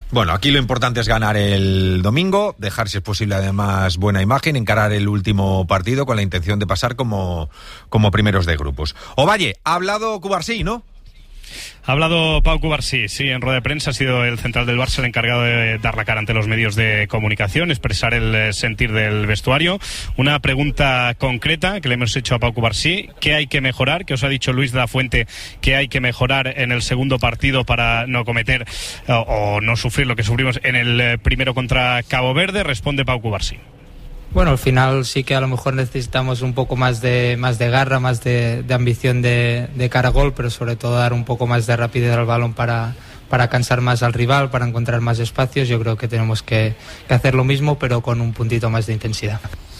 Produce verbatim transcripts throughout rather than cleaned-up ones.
Bueno, aquí lo importante es ganar el domingo, dejar si es posible además buena imagen, encarar el último partido con la intención de pasar como, como primeros de grupos. Ovalle, ha hablado Cubarsí, ¿no? Ha hablado Pau Cubarsí, sí, en rueda de prensa ha sido el central del Barça el encargado de dar la cara ante los medios de comunicación, expresar el sentir del vestuario. Una pregunta concreta que le hemos hecho a Pau Cubarsí: ¿qué hay que mejorar? ¿Qué os ha dicho Luis de la Fuente que hay que mejorar en el segundo partido para no cometer o, o no sufrir lo que sufrimos en el primero contra Cabo Verde? Responde Pau Cubarsí. Bueno, al final sí que a lo mejor necesitamos un poco más de más de garra, más de, de ambición de, de cara a gol, pero sobre todo dar un poco más de rapidez al balón para, para cansar más al rival, para encontrar más espacios. Yo creo que tenemos que, que hacer lo mismo, pero con un puntito más de intensidad.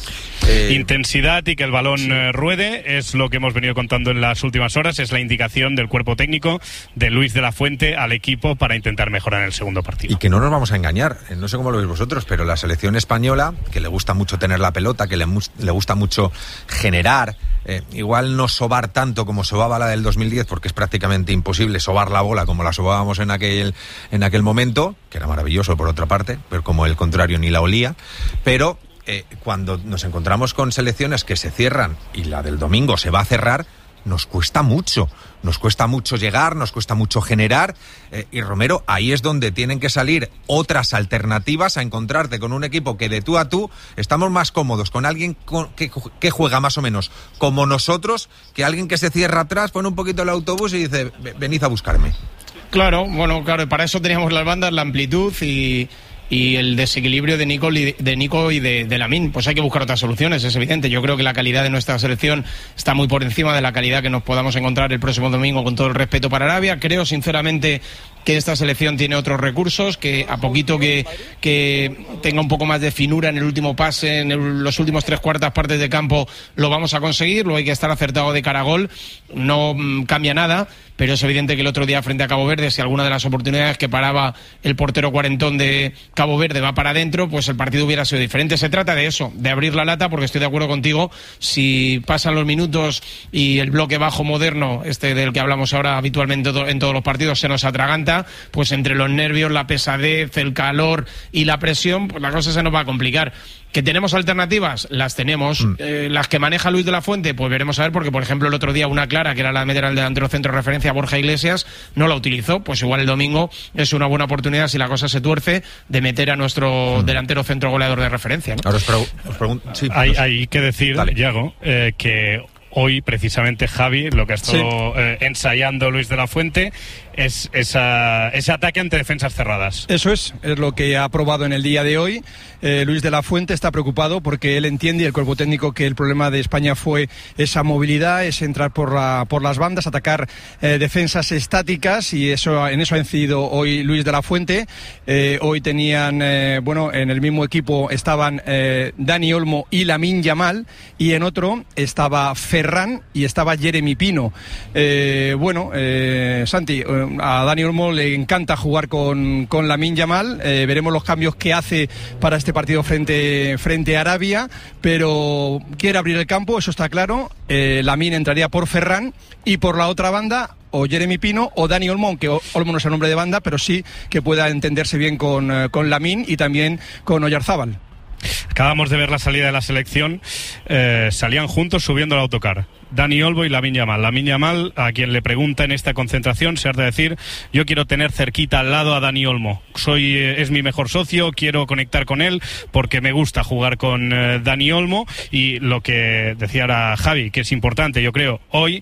Eh, Intensidad y que el balón sí. ruede es lo que hemos venido contando en las últimas horas, es la indicación del cuerpo técnico de Luis de la Fuente al equipo para intentar mejorar en el segundo partido. Y que no nos vamos a engañar, no sé cómo lo veis vosotros, pero la selección española, que le gusta mucho tener la pelota, que le, le gusta mucho generar, eh, igual no sobar tanto como sobaba la del dos mil diez, porque es prácticamente imposible sobar la bola como la sobábamos en aquel, en aquel momento, que era maravilloso por otra parte, pero como el contrario ni la olía, pero Eh, cuando nos encontramos con selecciones que se cierran y la del domingo se va a cerrar, nos cuesta mucho, nos cuesta mucho llegar, nos cuesta mucho generar, eh, y Romero, ahí es donde tienen que salir otras alternativas a encontrarte con un equipo que de tú a tú estamos más cómodos con alguien con, que, que juega más o menos como nosotros, que alguien que se cierra atrás, pone un poquito el autobús y dice, venid a buscarme. Claro, bueno, claro, para eso teníamos las bandas, la amplitud y... y el desequilibrio de Nico, de Nico y de, de Lamine. Pues hay que buscar otras soluciones, es evidente. Yo creo que la calidad de nuestra selección está muy por encima de la calidad que nos podamos encontrar el próximo domingo, con todo el respeto para Arabia. Creo sinceramente que esta selección tiene otros recursos, que a poquito que, que tenga un poco más de finura en el último pase, en el, los últimos tres cuartas partes de campo, lo vamos a conseguir. Luego hay que estar acertado de cara a gol, no mmm, cambia nada, pero es evidente que el otro día frente a Cabo Verde, si alguna de las oportunidades que paraba el portero cuarentón de Cabo Verde va para adentro, pues el partido hubiera sido diferente. Se trata de eso, de abrir la lata, porque estoy de acuerdo contigo, si pasan los minutos y el bloque bajo moderno, este del que hablamos ahora habitualmente en todos los partidos, se nos atraganta, pues entre los nervios, la pesadez, el calor y la presión, pues la cosa se nos va a complicar. ¿Que tenemos alternativas? Las tenemos. Mm. Eh, las que maneja Luis de la Fuente, pues veremos a ver, porque por ejemplo el otro día una clara, que era la de meter al delantero centro de referencia Borja Iglesias, no la utilizó. Pues igual el domingo es una buena oportunidad, si la cosa se tuerce, de meter a nuestro mm. delantero centro goleador de referencia, ¿no? Ahora os, pregu- os pregunto... Sí, hay, pues... hay que decir, Yago, eh, que hoy precisamente Javi, lo que ha estado sí. eh, ensayando Luis de la Fuente es esa, ese ataque ante defensas cerradas. Eso es, es lo que ha probado en el día de hoy. Eh, Luis de la Fuente está preocupado porque él entiende, y el cuerpo técnico, que el problema de España fue esa movilidad, es entrar por, la, por las bandas, atacar eh, defensas estáticas, y eso en eso ha incidido hoy Luis de la Fuente. Eh, hoy tenían, eh, bueno, en el mismo equipo estaban eh, Dani Olmo y Lamine Yamal, y en otro estaba Ferran y estaba Jeremy Pino. Eh, bueno, eh, Santi, eh, a Dani Olmo le encanta jugar con, con Lamine Yamal. Eh, veremos los cambios que hace para este partido frente, frente a Arabia, pero quiere abrir el campo, eso está claro. Eh, Lamine entraría por Ferran, y por la otra banda o Jeremy Pino o Dani Olmo, aunque Olmo no es el nombre de banda, pero sí que pueda entenderse bien con, con Lamine y también con Oyarzábal. Acabamos de ver la salida de la selección, eh, salían juntos subiendo el autocar, Dani Olmo y Lamine Yamal. Lamine Yamal, a quien le pregunta en esta concentración, se ha de decir: yo quiero tener cerquita al lado a Dani Olmo, soy eh, es mi mejor socio, quiero conectar con él porque me gusta jugar con eh, Dani Olmo. Y lo que decía ahora Javi, que es importante, yo creo, hoy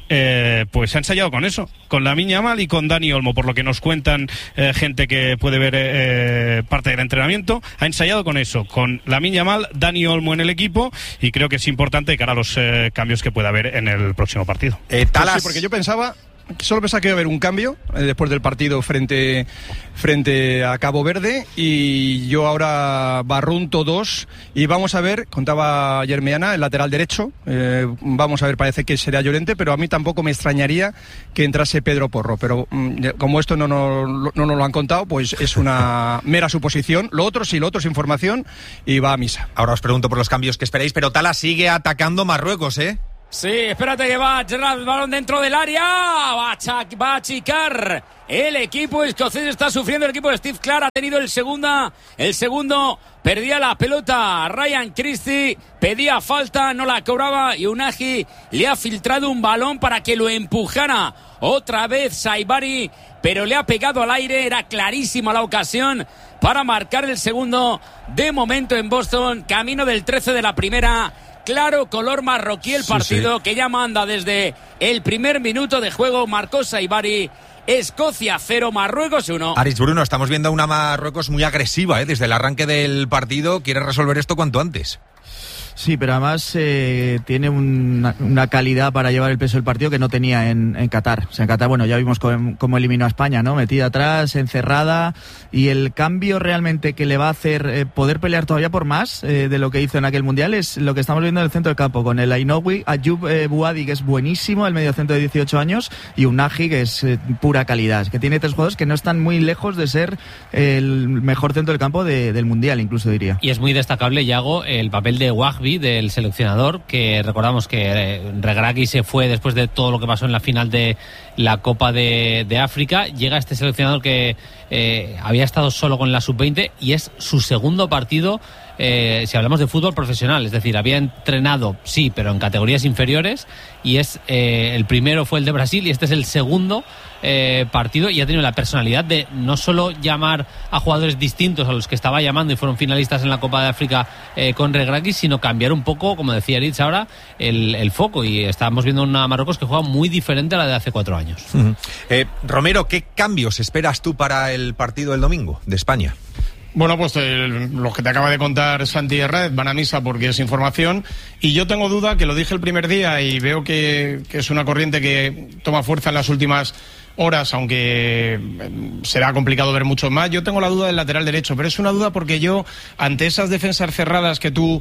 eh, pues se ha ensayado con eso, con Lamine Yamal y con Dani Olmo, por lo que nos cuentan eh, gente que puede ver eh, parte del entrenamiento. Ha ensayado con eso, con Lamine Yamal, Dani Olmo en el equipo, y creo que es importante de cara a los eh, cambios que pueda haber en el próximo partido. Eh, Talas... Sí, porque yo pensaba, solo pensaba que iba a haber un cambio eh, después del partido frente, frente a Cabo Verde, y yo ahora barrunto dos, y vamos a ver, contaba ayer Meana, el lateral derecho, eh, vamos a ver, parece que será Llorente, pero a mí tampoco me extrañaría que entrase Pedro Porro, pero mm, como esto no nos no, no, no lo han contado, pues es una mera suposición. Lo otro sí, lo otro es información, y va a misa. Ahora os pregunto por los cambios que esperáis, pero Talas sigue atacando Marruecos, ¿eh? Sí, espérate que va Gerrard, el balón dentro del área, va a, chac, va a achicar el equipo escocés, está sufriendo el equipo de Steve Clarke, ha tenido el segunda, el segundo, perdía la pelota Ryan Christie, pedía falta, no la cobraba y Unagi le ha filtrado un balón para que lo empujara otra vez Saibari, pero le ha pegado al aire, era clarísima la ocasión para marcar el segundo, de momento en Boston, camino del trece de la primera. Claro, color marroquí el partido, sí, sí. que ya manda desde el primer minuto de juego. Marcó Saibari. Escocia cero, Marruecos uno. Aritz, Bruno, estamos viendo a una Marruecos muy agresiva, ¿eh? Desde el arranque del partido. Quiere resolver esto cuanto antes. Sí, pero además eh, tiene una, una calidad para llevar el peso del partido que no tenía en, en Qatar. O sea, en Qatar, bueno, ya vimos cómo, cómo eliminó a España, ¿no? Metida atrás, encerrada, y el cambio realmente que le va a hacer eh, poder pelear todavía por más eh, de lo que hizo en aquel Mundial es lo que estamos viendo en el centro del campo, con el Ainoui, Ayub eh, Buadi, que es buenísimo, el mediocentro de dieciocho años, y un Nagy, que es eh, pura calidad, que tiene tres jugadores que no están muy lejos de ser eh, el mejor centro del campo de, del Mundial, incluso diría. Y es muy destacable, Yago, el papel de Wahbi, del seleccionador, que recordamos que Regragui se fue después de todo lo que pasó en la final de la Copa de, de África. Llega este seleccionador que eh, había estado solo con la sub veinte y es su segundo partido eh, si hablamos de fútbol profesional, es decir, había entrenado, sí, pero en categorías inferiores, y es eh, el primero fue el de Brasil y este es el segundo eh, partido, y ha tenido la personalidad de no solo llamar a jugadores distintos a los que estaba llamando y fueron finalistas en la Copa de África eh, con Regragui, sino cambiar un poco, como decía Aritz ahora, el, el foco, y estamos viendo una Marruecos que juega muy diferente a la de hace cuatro años. Uh-huh. eh, Romero, ¿qué cambios esperas tú para el partido del domingo de España? Bueno, pues el, los que te acaba de contar Santi Herrez van a misa porque es información, y yo tengo duda, que lo dije el primer día y veo que, que es una corriente que toma fuerza en las últimas horas, aunque será complicado ver mucho más. Yo tengo la duda del lateral derecho, pero es una duda porque yo, ante esas defensas cerradas que tú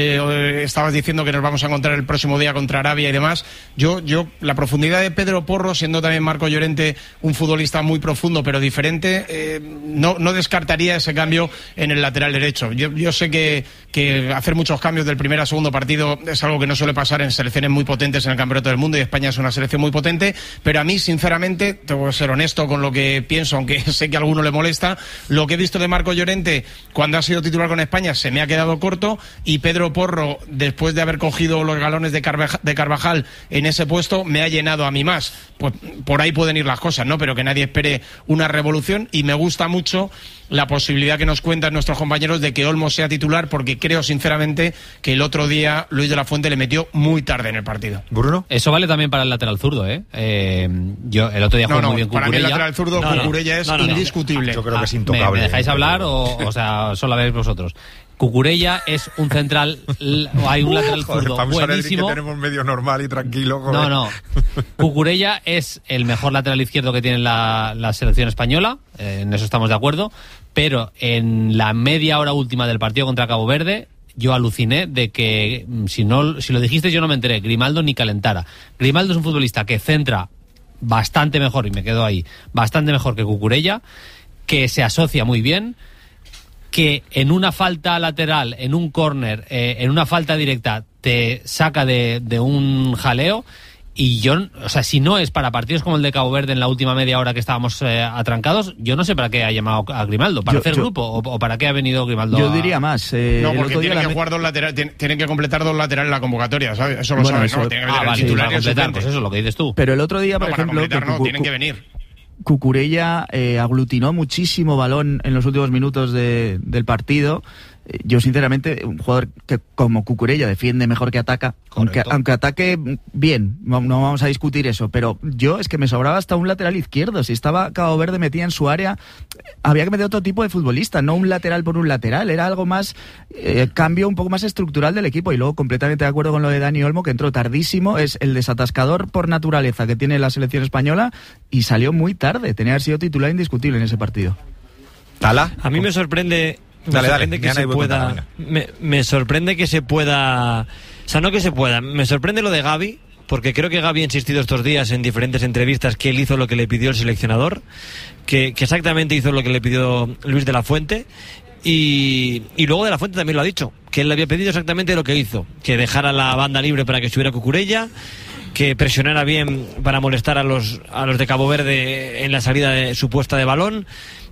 eh, estabas diciendo que nos vamos a encontrar el próximo día contra Arabia y demás, yo, yo la profundidad de Pedro Porro, siendo también Marco Llorente un futbolista muy profundo pero diferente, eh, no, no descartaría ese cambio en el lateral derecho. Yo, yo sé que, que hacer muchos cambios del primer a segundo partido es algo que no suele pasar en selecciones muy potentes en el Campeonato del Mundo, y España es una selección muy potente, pero a mí, sinceramente, tengo que ser honesto con lo que pienso, aunque sé que a alguno le molesta, lo que he visto de Marco Llorente cuando ha sido titular con España se me ha quedado corto, y Pedro Porro, después de haber cogido los galones de Carvajal, de Carvajal en ese puesto, me ha llenado a mí más. Pues por ahí pueden ir las cosas, ¿no? Pero que nadie espere una revolución, y me gusta mucho la posibilidad que nos cuentan nuestros compañeros de que Olmo sea titular, porque creo sinceramente que el otro día Luis de la Fuente le metió muy tarde en el partido. ¿Bruno? Eso vale también para el lateral zurdo, ¿eh? eh yo el otro día jugué no, no, muy bien Cucurella. Para mí el lateral zurdo no, Cucurella no, es no, no, indiscutible. No. Yo creo que es ah, intocable. ¿Me, me dejáis hablar o, o sea, solo veis vosotros? Cucurella es un central, hay un lateral zurdo Joder, buenísimo. Que tenemos medio normal y tranquilo. Joder. No, no. Cucurella es el mejor lateral izquierdo que tiene la, la selección española, eh, en eso estamos de acuerdo, pero en la media hora última del partido contra Cabo Verde, yo aluciné de que, si no, si lo dijiste yo no me enteré, Grimaldo ni calentara. Grimaldo es un futbolista que centra bastante mejor, y me quedo ahí, bastante mejor que Cucurella, que se asocia muy bien, que en una falta lateral, en un córner, eh, en una falta directa, te saca de, de un jaleo. Y yo, o sea, si no es para partidos como el de Cabo Verde en la última media hora que estábamos eh, atrancados, yo no sé para qué ha llamado a Grimaldo, para yo, hacer yo, grupo, o, o para qué ha venido Grimaldo. Yo a... diría más. Eh, no, porque tienen que me... jugar dos laterales, tienen, tienen que completar dos laterales en la convocatoria, ¿sabes? Eso lo bueno, sabes, ¿no? Tienen que ah, vale, titular y completar, pues eso es lo que dices tú. Pero el otro día, por no, ejemplo, para completar, no, tienen que venir. Cucurella eh, aglutinó muchísimo balón en los últimos minutos de, del partido. Yo, sinceramente, un jugador que como Cucurella defiende mejor que ataca, aunque, aunque ataque bien, no, no vamos a discutir eso, pero yo es que me sobraba hasta un lateral izquierdo. Si estaba Cabo Verde metida en su área, había que meter otro tipo de futbolista, no un lateral por un lateral, era algo más, eh, cambio un poco más estructural del equipo. Y luego, completamente de acuerdo con lo de Dani Olmo, que entró tardísimo, es el desatascador por naturaleza que tiene la selección española, y salió muy tarde, tenía que haber sido titular indiscutible en ese partido. ¿Tala? A mí me sorprende... Me dale, sorprende dale, que se pueda me, me sorprende que se pueda o sea, no que se pueda, me sorprende lo de Gavi, porque creo que Gavi ha insistido estos días en diferentes entrevistas que él hizo lo que le pidió el seleccionador, que, que exactamente hizo lo que le pidió Luis de la Fuente. Y, y luego de la Fuente también lo ha dicho, que él le había pedido exactamente lo que hizo, que dejara la banda libre para que estuviera Cucurella, que presionara bien para molestar a los, a los de Cabo Verde en la salida de, supuesta de balón.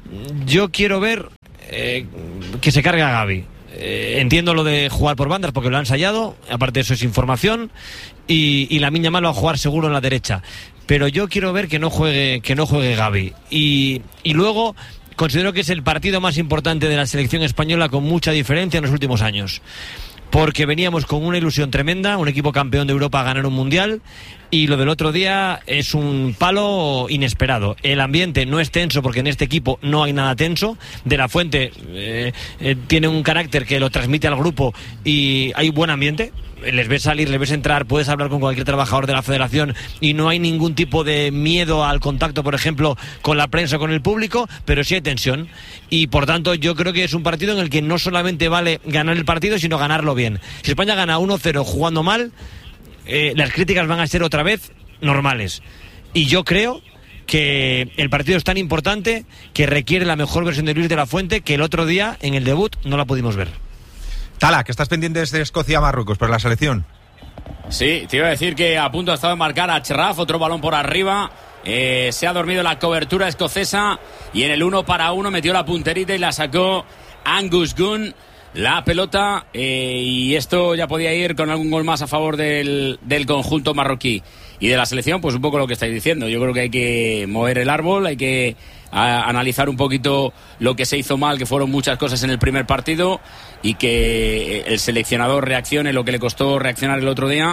Yo quiero ver eh, que se cargue a Gavi. Eh, entiendo lo de jugar por bandas porque lo ha ensayado, aparte de eso es información, y, y Lamine Yamal va a jugar seguro en la derecha, pero yo quiero ver que no juegue que no juegue Gavi, y, y luego considero que es el partido más importante de la selección española con mucha diferencia en los últimos años, porque veníamos con una ilusión tremenda, un equipo campeón de Europa a ganar un mundial, y lo del otro día es un palo inesperado. El ambiente no es tenso porque en este equipo no hay nada tenso. De la Fuente eh, eh, tiene un carácter que lo transmite al grupo y hay buen ambiente. Les ves salir, les ves entrar, puedes hablar con cualquier trabajador de la federación y no hay ningún tipo de miedo al contacto, por ejemplo, con la prensa o con el público, pero sí hay tensión. Y por tanto yo creo que es un partido en el que no solamente vale ganar el partido, sino ganarlo bien. Si España gana uno cero jugando mal, eh, las críticas van a ser otra vez normales. Y yo creo que el partido es tan importante que requiere la mejor versión de Luis de la Fuente, que el otro día en el debut no la pudimos ver. Tala, que estás pendiente de Escocia-Marruecos por la selección. Sí, te iba a decir que a punto ha estado de marcar a Achraf, otro balón por arriba. Eh, se ha dormido la cobertura escocesa y en el uno para uno metió la punterita y la sacó Angus Gunn. La pelota eh, y esto ya podía ir con algún gol más a favor del, del conjunto marroquí. Y de la selección, pues un poco lo que estáis diciendo. Yo creo que hay que mover el árbol, hay que a, analizar un poquito lo que se hizo mal, que fueron muchas cosas en el primer partido, y que el seleccionador reaccione lo que le costó reaccionar el otro día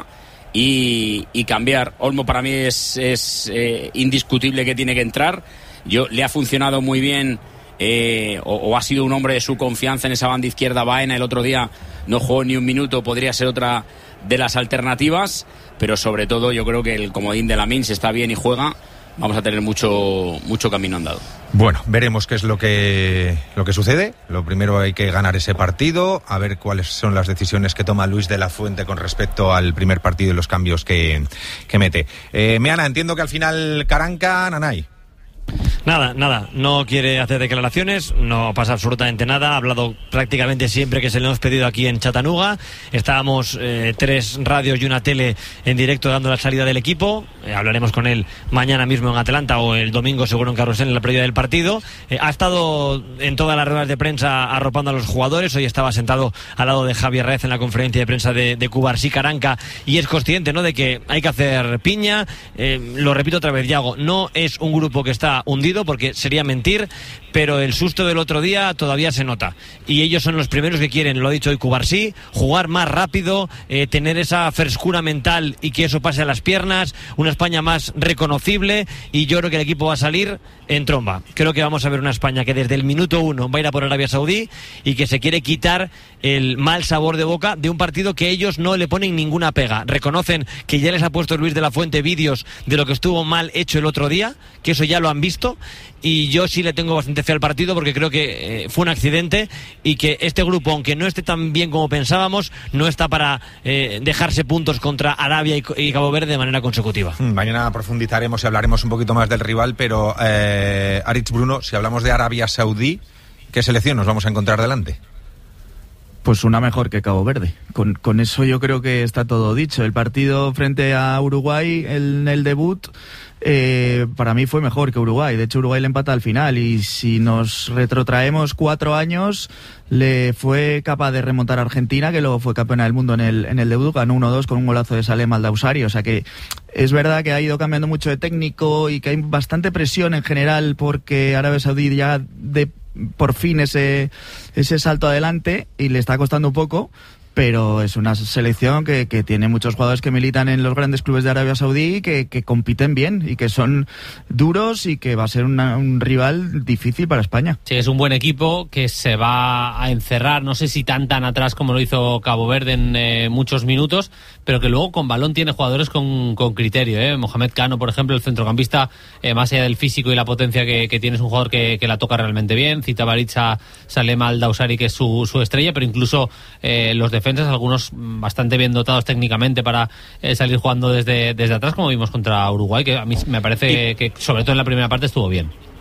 y, y cambiar. Olmo para mí es, es eh, indiscutible que tiene que entrar. Yo, le ha funcionado muy bien. Eh, o, o ha sido un hombre de su confianza en esa banda izquierda. Baena el otro día no jugó ni un minuto, podría ser otra de las alternativas, pero sobre todo yo creo que el comodín de Lamine, si está bien y juega, vamos a tener mucho mucho camino andado. Bueno, veremos qué es lo que lo que sucede. Lo primero, hay que ganar ese partido, a ver cuáles son las decisiones que toma Luis de la Fuente con respecto al primer partido y los cambios que, que mete. eh, Meana, entiendo que al final Caranca, Nanay. Nada, nada, no quiere hacer declaraciones, no pasa absolutamente nada, ha hablado prácticamente siempre que se le hemos pedido aquí en Chattanooga. Estábamos eh, tres radios y una tele en directo dando la salida del equipo. Eh, hablaremos con él mañana mismo en Atlanta o el domingo seguro en Carrusel en la previa del partido. Eh, ha estado en todas las ruedas de prensa arropando a los jugadores. Hoy estaba sentado al lado de Javier Raez en la conferencia de prensa de, de Cubarsí Caranca, y es consciente, ¿no?, de que hay que hacer piña. Eh, lo repito otra vez, Yago, no es un grupo que está hundido, porque sería mentir, pero el susto del otro día todavía se nota, y ellos son los primeros que quieren, lo ha dicho hoy Cubarsí, jugar más rápido, eh, tener esa frescura mental y que eso pase a las piernas, una España más reconocible, y yo creo que el equipo va a salir en tromba. Creo que vamos a ver una España que desde el minuto uno va a ir a por Arabia Saudí y que se quiere quitar el mal sabor de boca de un partido que ellos no le ponen ninguna pega. Reconocen que ya les ha puesto Luis de la Fuente vídeos de lo que estuvo mal hecho el otro día, que eso ya lo han visto, y yo sí le tengo bastante fe al partido porque creo que eh, fue un accidente y que este grupo, aunque no esté tan bien como pensábamos, no está para eh, dejarse puntos contra Arabia y, y Cabo Verde de manera consecutiva. Mañana profundizaremos y hablaremos un poquito más del rival, pero eh, Aritz, Bruno, si hablamos de Arabia Saudí, ¿qué selección nos vamos a encontrar delante? Pues una mejor que Cabo Verde. Con, con eso yo creo que está todo dicho. El partido frente a Uruguay en el debut, eh, para mí fue mejor que Uruguay. De hecho, Uruguay le empata al final, y si nos retrotraemos cuatro años, le fue capaz de remontar a Argentina, que luego fue campeona del mundo en el, en el debut, ganó uno dos con un golazo de Salem Aldausari. O sea que es verdad que ha ido cambiando mucho de técnico y que hay bastante presión en general porque Arabia Saudí ya de por fin ese ese salto adelante, y le está costando un poco, pero es una selección que, que tiene muchos jugadores que militan en los grandes clubes de Arabia Saudí, que, que compiten bien y que son duros, y que va a ser una, un rival difícil para España. Sí, es un buen equipo que se va a encerrar, no sé si tan tan atrás como lo hizo Cabo Verde en eh, muchos minutos, pero que luego con balón tiene jugadores con, con criterio, ¿eh? Mohamed Cano, por ejemplo, el centrocampista, eh, más allá del físico y la potencia que, que tiene, es un jugador que, que la toca realmente bien. Citaba a Salem Aldausari, que es su, su estrella, pero incluso eh, los defensas, algunos bastante bien dotados técnicamente para eh, salir jugando desde, desde atrás, como vimos contra Uruguay, que a mí me parece y, que sobre todo en la primera parte estuvo bien.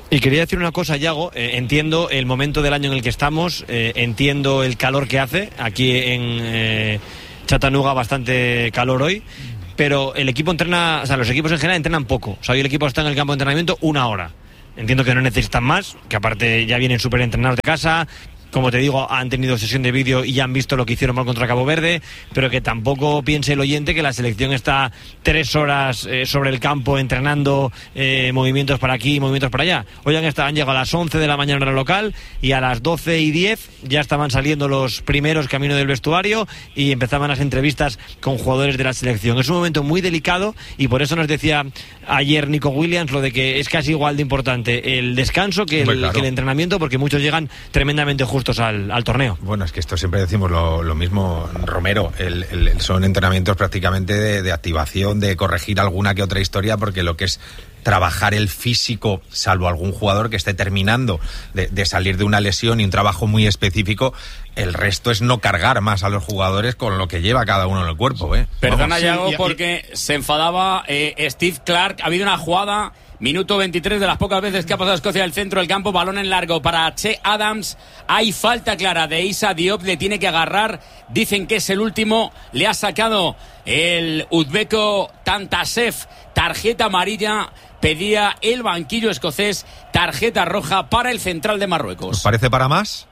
Y quería decir una cosa, Yago, eh, entiendo el momento del año en el que estamos, eh, entiendo el calor que hace, aquí en eh, Chattanooga bastante calor hoy, pero el equipo entrena, o sea, los equipos en general entrenan poco, o sea, hoy el equipo está en el campo de entrenamiento una hora, entiendo que no necesitan más, que aparte ya vienen súper entrenados de casa. Como te digo, han tenido sesión de vídeo y ya han visto lo que hicieron mal contra Cabo Verde, pero que tampoco piense el oyente que la selección está tres horas eh, sobre el campo entrenando eh, movimientos para aquí y movimientos para allá. Hoy han, estado, han llegado a las once de la mañana hora local y a las doce y diez ya estaban saliendo los primeros camino del vestuario y empezaban las entrevistas con jugadores de la selección. Es un momento muy delicado y por eso nos decía ayer Nico Williams lo de que es casi igual de importante el descanso que el, claro. que el entrenamiento, porque muchos llegan tremendamente justos Al, al torneo. Bueno, es que esto siempre decimos lo, lo mismo, Romero, el, el, son entrenamientos prácticamente de, de activación, de corregir alguna que otra historia, porque lo que es trabajar el físico, salvo algún jugador que esté terminando de, de salir de una lesión y un trabajo muy específico, el resto es no cargar más a los jugadores con lo que lleva cada uno en el cuerpo, ¿eh? Perdona, Yago, sí, porque se enfadaba eh, Steve Clark. Ha habido una jugada, minuto veintitrés, de las pocas veces que ha pasado Escocia del centro del campo, balón en largo para Che Adams. Hay falta clara de Issa Diop, le tiene que agarrar. Dicen que es el último. Le ha sacado el uzbeco Tantasev tarjeta amarilla. Pedía el banquillo escocés tarjeta roja para el central de Marruecos. ¿Os parece para más?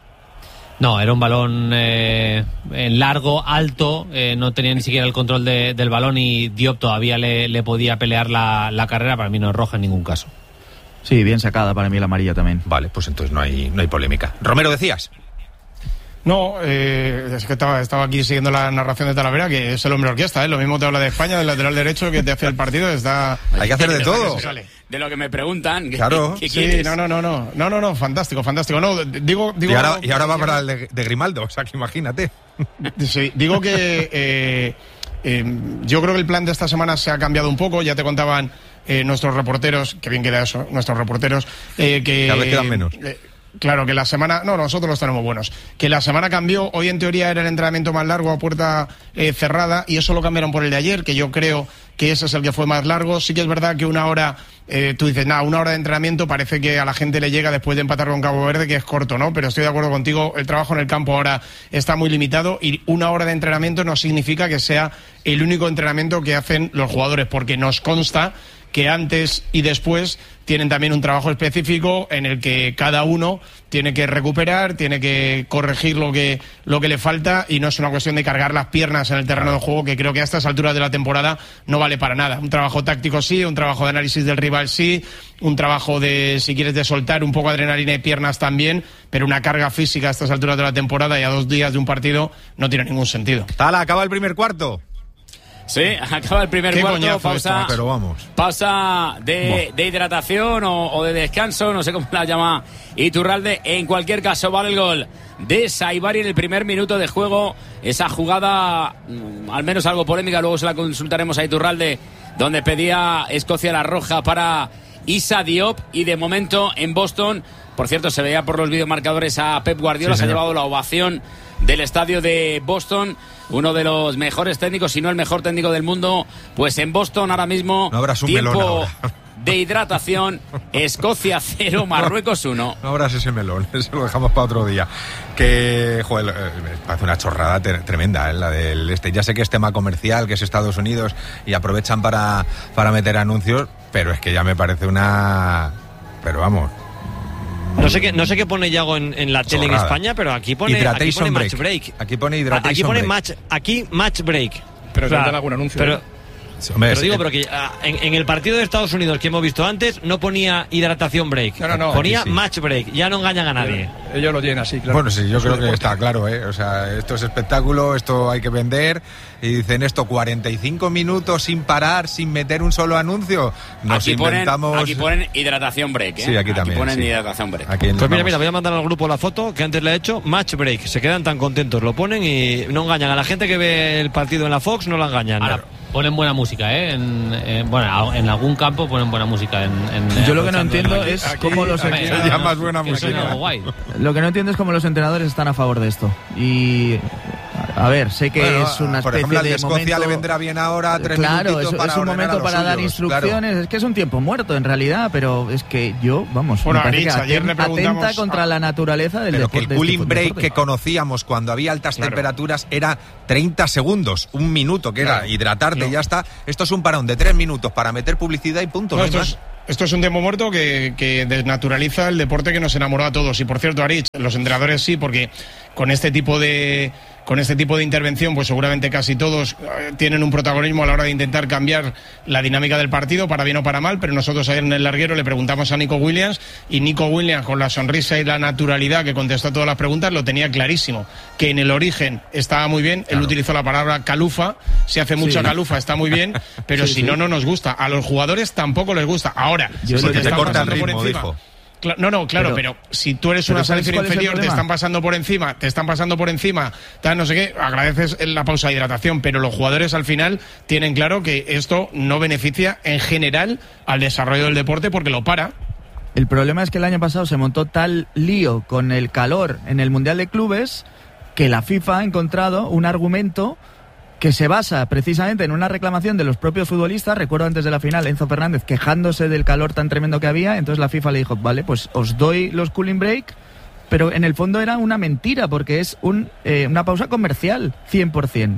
No, era un balón eh, largo, alto, eh, no tenía ni siquiera el control de, del balón y Diop todavía le, le podía pelear la, la carrera. Para mí no es roja en ningún caso. Sí, bien sacada para mí la amarilla también. Vale, pues entonces no hay, no hay polémica. Romero, decías. No, eh, es que estaba, estaba aquí siguiendo la narración de Talavera, que es el hombre orquesta, ¿eh? Lo mismo te habla de España, del lateral derecho, que te hace el partido, está... Hay que hacer de todo. De lo que me preguntan. Claro. ¿Qué, qué sí, quieres? no, no, no, no, no, no, no, fantástico, fantástico. No, digo, digo. Y ahora, y ahora va para el de, de Grimaldo, o sea que imagínate. Sí, digo que eh, eh, yo creo que el plan de esta semana se ha cambiado un poco. Ya te contaban eh, nuestros reporteros, que bien queda eso, nuestros reporteros, eh, que cada vez quedan menos. Eh, Claro, que la semana... No, nosotros los tenemos buenos. Que la semana cambió. Hoy, en teoría, era el entrenamiento más largo a puerta eh, cerrada. Y eso lo cambiaron por el de ayer, que yo creo que ese es el que fue más largo. Sí que es verdad que una hora... Eh, tú dices, nada, una hora de entrenamiento parece que a la gente le llega después de empatar con Cabo Verde, que es corto, ¿no? Pero estoy de acuerdo contigo. El trabajo en el campo ahora está muy limitado. Y una hora de entrenamiento no significa que sea el único entrenamiento que hacen los jugadores. Porque nos consta que antes y después tienen también un trabajo específico en el que cada uno tiene que recuperar, tiene que corregir lo que, lo que le falta, y no es una cuestión de cargar las piernas en el terreno de juego, que creo que a estas alturas de la temporada no vale para nada. Un trabajo táctico sí, un trabajo de análisis del rival sí, un trabajo de, si quieres, de soltar un poco de adrenalina y piernas también, pero una carga física a estas alturas de la temporada y a dos días de un partido no tiene ningún sentido. Tala, acaba el primer cuarto. Sí, acaba el primer Qué cuarto, pausa, esto, pero vamos. pausa de, de hidratación o, o de descanso, no sé cómo la llama Iturralde. En cualquier caso, vale el gol de Saibari en el primer minuto de juego. Esa jugada, al menos algo polémica, luego se la consultaremos a Iturralde, donde pedía Escocia la roja para Issa Diop. Y de momento en Boston, por cierto, se veía por los videomarcadores a Pep Guardiola, sí, se ha llevado la ovación del estadio de Boston, uno de los mejores técnicos, si no el mejor técnico del mundo. Pues en Boston ahora mismo, no abras un tiempo melón ahora. De hidratación, Escocia cero, Marruecos uno. No abras ese melón, eso lo dejamos para otro día. Que, joder, me parece una chorrada tremenda, ¿eh? La del este. Ya sé que es tema comercial, que es Estados Unidos y aprovechan para, para meter anuncios, pero es que ya me parece una... Pero vamos... No sé qué, no sé qué pone Yago en, en la tele Chorrada. En España, pero aquí pone, aquí pone match break. Aquí pone hydration Aquí pone break. match, aquí match break. Pero o sea, te dan algún anuncio. Pero, ¿eh? Hombre, pero digo, eh, pero que en, en el partido de Estados Unidos que hemos visto antes no ponía hidratación break. No, no, no, ponía sí. match break. Ya no engañan a nadie. Ellos lo tienen así, claro. Bueno, sí, yo creo que está claro, ¿eh? O sea, esto es espectáculo, esto hay que vender. Y dicen esto, cuarenta y cinco minutos sin parar, sin meter un solo anuncio. Nos aquí inventamos... Ponen, aquí ponen hidratación break, ¿eh? Sí, aquí también. Aquí ponen sí. hidratación break. Aquí Pues mira, vamos. mira, voy a mandar al grupo la foto que antes le he hecho. Match break. Se quedan tan contentos. Lo ponen y no engañan. A la gente que ve el partido en la Fox no la engañan. Ahora, ponen buena música, ¿eh? En, en, bueno, en algún campo ponen buena música. En, en, Yo lo que no entiendo es cómo los... aquí se llama buena que música. suena algo guay. Lo que no entiendo es cómo los entrenadores están a favor de esto. Y A ver, sé que bueno, es una especie por ejemplo, al de, de Escocia momento... le vendrá bien ahora tres claro, minutitos es, para es un momento para dar suyos, instrucciones. Claro. Es que es un tiempo muerto en realidad, pero es que yo, vamos, bueno, me parece Aritz, que ayer aten, le preguntamos atenta contra a... la naturaleza del pero deporte. Que el cooling este break deporte. que conocíamos cuando había altas claro. temperaturas era treinta segundos, un minuto, que claro. era hidratarte no. y ya está. Esto es un parón de tres minutos para meter publicidad y punto. No, No, esto, hay es, más. esto es un tiempo muerto que, que desnaturaliza el deporte que nos enamoró a todos. Y por cierto, Aritz, los entrenadores sí, porque con este tipo de... Con este tipo de intervención, pues seguramente casi todos eh, tienen un protagonismo a la hora de intentar cambiar la dinámica del partido, para bien o para mal, pero nosotros ayer en el larguero le preguntamos a Nico Williams, y Nico Williams, con la sonrisa y la naturalidad que contestó a todas las preguntas, lo tenía clarísimo, que en el origen estaba muy bien, claro. Él utilizó la palabra calufa, si hace mucha sí. calufa está muy bien, pero sí, si sí. no, no nos gusta. A los jugadores tampoco les gusta. Ahora, Yo si te, te corta el ritmo, por encima, dijo. No, no, claro, pero, pero si tú eres una selección inferior, te están pasando por encima, te están pasando por encima, tal, no sé qué, agradeces la pausa de hidratación, pero los jugadores al final tienen claro que esto no beneficia en general al desarrollo del deporte porque lo para. El problema es que el año pasado se montó tal lío con el calor en el Mundial de Clubes que la FIFA ha encontrado un argumento que se basa precisamente en una reclamación de los propios futbolistas. Recuerdo antes de la final Enzo Fernández quejándose del calor tan tremendo que había, entonces la FIFA le dijo, vale, pues os doy los cooling break, pero en el fondo era una mentira porque es un, eh, una pausa comercial, cien por ciento.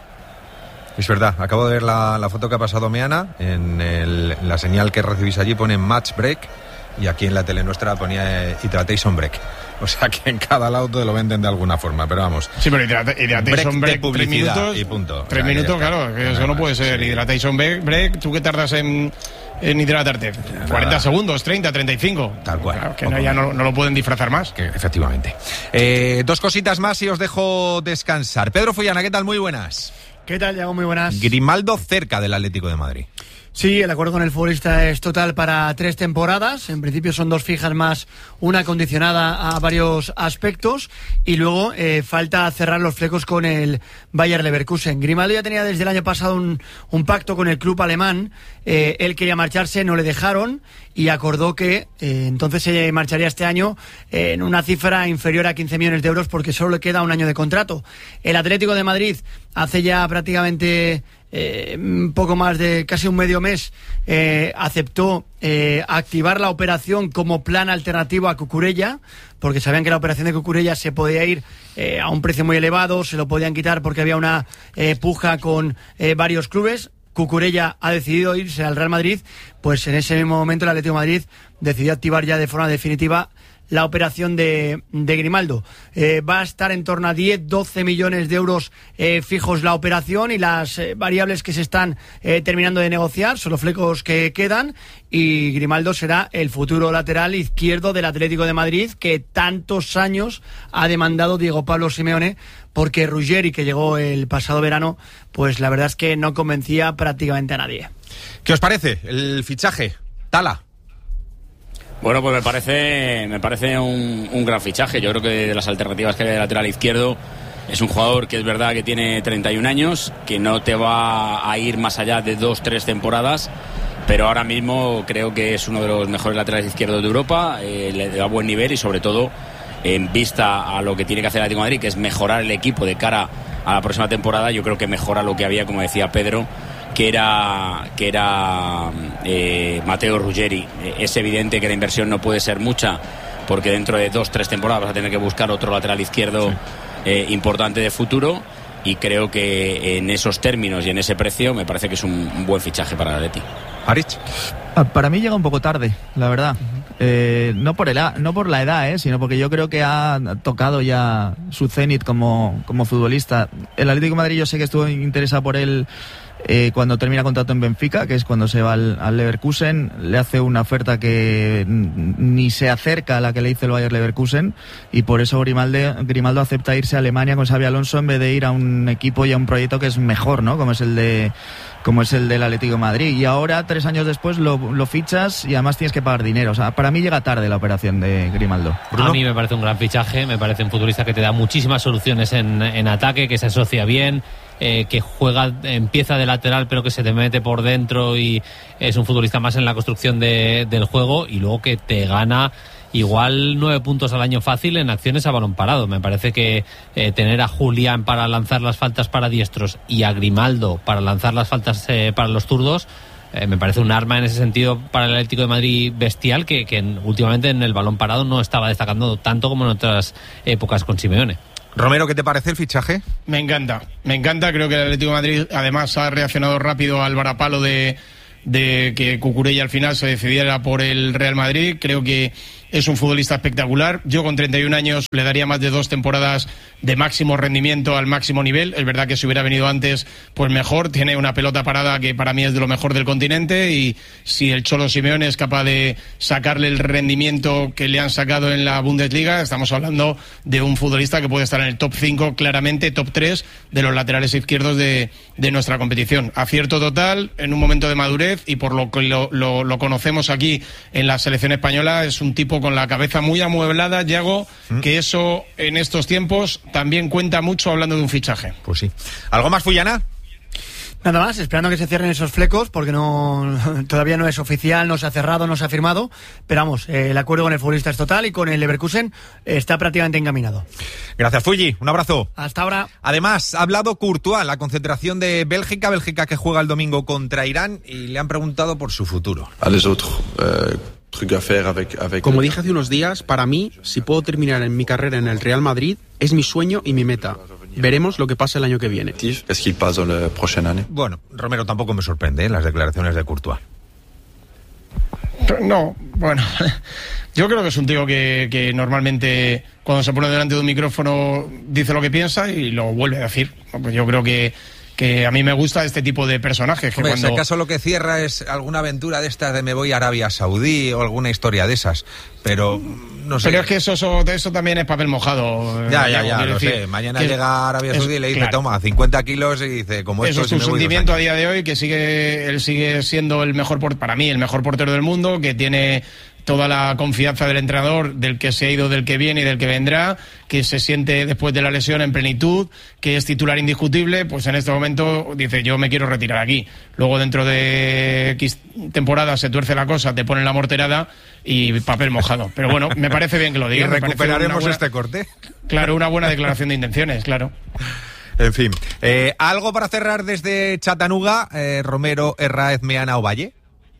Es verdad, acabo de ver la, la foto que ha pasado Meana, en, el, en la señal que recibís allí pone match break, y aquí en la tele nuestra ponía eh, Hydratation Break. O sea que en cada lado te lo venden de alguna forma, pero vamos. Sí, pero Hydratation Break, break tres minutos. Y punto. Tres o sea, minutos, claro, que eso no puede ser. Sí. Hydratation break, ¿tú qué tardas en, en hidratarte? Nada. cuarenta segundos, treinta, treinta y cinco. Tal cual. Claro, que no, ya no, no lo pueden disfrazar más. Que, efectivamente. Eh, dos cositas más y os dejo descansar. Pedro Follana, ¿qué tal? Muy buenas. ¿Qué tal, Diego? Muy buenas. Grimaldo cerca del Atlético de Madrid. Sí, el acuerdo con el futbolista es total para tres temporadas. En principio son dos fijas más una condicionada a varios aspectos. Y luego eh, falta cerrar los flecos con el Bayer Leverkusen. Grimaldo ya tenía desde el año pasado un, un pacto con el club alemán. Eh, él quería marcharse, no le dejaron y acordó que eh, entonces se marcharía este año eh, en una cifra inferior a quince millones de euros porque solo le queda un año de contrato. El Atlético de Madrid hace ya prácticamente... Eh, un poco más de casi un medio mes eh, aceptó eh, activar la operación como plan alternativo a Cucurella, porque sabían que la operación de Cucurella se podía ir eh, a un precio muy elevado, se lo podían quitar porque había una eh, puja con eh, varios clubes. Cucurella ha decidido irse al Real Madrid, pues en ese mismo momento el Atlético de Madrid decidió activar ya de forma definitiva la operación de, de Grimaldo. Eh, va a estar en torno a diez, doce millones de euros eh, fijos la operación y las eh, variables que se están eh, terminando de negociar son los flecos que quedan y Grimaldo será el futuro lateral izquierdo del Atlético de Madrid que tantos años ha demandado Diego Pablo Simeone porque Ruggeri, que llegó el pasado verano, pues la verdad es que no convencía prácticamente a nadie. ¿Qué os parece el fichaje? Tala. Bueno, pues me parece me parece un, un gran fichaje. Yo creo que de las alternativas que hay de lateral izquierdo es un jugador que es verdad que tiene treinta y un años, que no te va a ir más allá de dos, tres temporadas, pero ahora mismo creo que es uno de los mejores laterales izquierdos de Europa, eh, le da buen nivel y sobre todo en vista a lo que tiene que hacer el Atlético de Madrid, que es mejorar el equipo de cara a la próxima temporada. Yo creo que mejora lo que había, como decía Pedro, que era que era eh, Matteo Ruggeri. Es evidente que la inversión no puede ser mucha porque dentro de dos, tres temporadas vas a tener que buscar otro lateral izquierdo sí. eh, importante de futuro y creo que en esos términos y en ese precio me parece que es un, un buen fichaje para el Atleti. Aritz. Para mí llega un poco tarde, la verdad. Eh, no por el no por la edad, eh, sino porque yo creo que ha tocado ya su cenit como, como futbolista. El Atlético de Madrid yo sé que estuvo interesado por él eh, cuando termina contrato en Benfica, que es cuando se va al, al Leverkusen. Le hace una oferta que ni se acerca a la que le hizo el Bayer Leverkusen y por eso Grimaldo, Grimaldo acepta irse a Alemania con Xabi Alonso en vez de ir a un equipo y a un proyecto que es mejor, ¿no? Como es el de como es el del Atlético de Madrid. Y ahora, tres años después, lo, lo fichas y además tienes que pagar dinero. O sea, para mí llega tarde la operación de Grimaldo. ¿Bruno? A mí me parece un gran fichaje, me parece un futbolista que te da muchísimas soluciones en, en ataque, que se asocia bien, eh, que juega, empieza de lateral pero que se te mete por dentro y es un futbolista más en la construcción de, del juego y luego que te gana igual nueve puntos al año fácil en acciones a balón parado. Me parece que eh, tener a Julián para lanzar las faltas para diestros y a Grimaldo para lanzar las faltas eh, para los zurdos, eh, me parece un arma en ese sentido para el Atlético de Madrid bestial, que, que en, últimamente en el balón parado no estaba destacando tanto como en otras épocas con Simeone. Romero, ¿qué te parece el fichaje? Me encanta, me encanta. Creo que el Atlético de Madrid además ha reaccionado rápido al varapalo de, de que Cucurella al final se decidiera por el Real Madrid. Creo que es un futbolista espectacular. Yo con treinta y un años le daría más de dos temporadas de máximo rendimiento al máximo nivel. Es verdad que si hubiera venido antes, pues mejor. Tiene una pelota parada que para mí es de lo mejor del continente, y si el Cholo Simeone es capaz de sacarle el rendimiento que le han sacado en la Bundesliga, estamos hablando de un futbolista que puede estar en el top cinco, claramente top tres de los laterales izquierdos de, de nuestra competición. Acierto total, en un momento de madurez, y por lo que lo, lo, lo conocemos aquí en la selección española, es un tipo con la cabeza muy amueblada, Yago, ¿Mm? que eso en estos tiempos también cuenta mucho hablando de un fichaje. Pues sí. ¿Algo más, Fullana? Nada más, esperando que se cierren esos flecos, porque no todavía no es oficial, no se ha cerrado, no se ha firmado, pero vamos, eh, el acuerdo con el futbolista es total y con el Leverkusen eh, está prácticamente encaminado. Gracias, Fulli, un abrazo. Hasta ahora. Además, ha hablado Courtois en la concentración de Bélgica, Bélgica que juega el domingo contra Irán, y le han preguntado por su futuro. A les otros, eh... Como dije hace unos días, para mí, si puedo terminar en mi carrera en el Real Madrid, es mi sueño y mi meta. Veremos lo que pasa el año que viene. Bueno, Romero, tampoco me sorprende, ¿eh?, las declaraciones de Courtois. No, bueno, yo creo que es un tío que, que normalmente cuando se pone delante de un micrófono dice lo que piensa y lo vuelve a decir. Pues yo creo que que a mí me gusta este tipo de personajes. Que Hombre, cuando... si acaso lo que cierra es alguna aventura de estas de me voy a Arabia Saudí o alguna historia de esas, pero no sé. Pero es que eso, eso, eso también es papel mojado. Ya, ya, ya, lo sé. Mañana llega a Arabia Saudí y le dice, claro, toma, cincuenta kilos, y dice, como esto... Eso es un sentimiento a día de hoy, que sigue él sigue siendo el mejor, para mí, el mejor portero del mundo, que tiene toda la confianza del entrenador, del que se ha ido, del que viene y del que vendrá, que se siente después de la lesión en plenitud, que es titular indiscutible. Pues en este momento dice, yo me quiero retirar aquí. Luego dentro de X temporadas se tuerce la cosa, te ponen la morterada y papel mojado. Pero bueno, me parece bien que lo diga. Y recuperaremos buena, este corte. Claro, una buena declaración de intenciones, claro. En fin, eh, ¿algo para cerrar desde Chattanooga, eh, Romero, Herráez, Meana o Valle?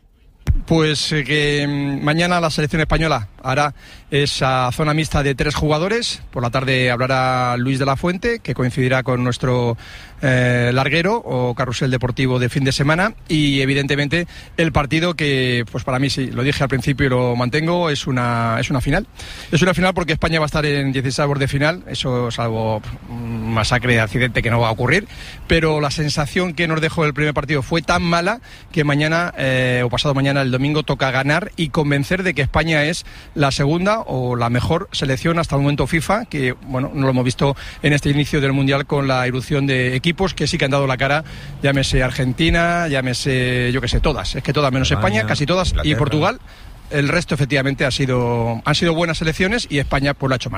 Pues eh, que mañana la selección española hará esa zona mixta de tres jugadores. Por la tarde hablará Luis de la Fuente, que coincidirá con nuestro eh, larguero o carrusel deportivo de fin de semana. Y evidentemente el partido que, pues para mí, sí, lo dije al principio y lo mantengo, es una, es una final. Es una final porque España va a estar en dieciséis de final. Eso es algo, un masacre de accidente que no va a ocurrir. Pero la sensación que nos dejó el primer partido fue tan mala que mañana eh, o pasado mañana, el domingo, toca ganar y convencer de que España es la segunda o la mejor selección hasta el momento FIFA, que bueno, no lo hemos visto en este inicio del Mundial con la irrupción de equipos que sí que han dado la cara, llámese Argentina, llámese, yo que sé, todas, es que todas menos España, España casi todas, Inglaterra y Portugal. El resto efectivamente ha sido, han sido buenas selecciones y España pues lo ha hecho mal.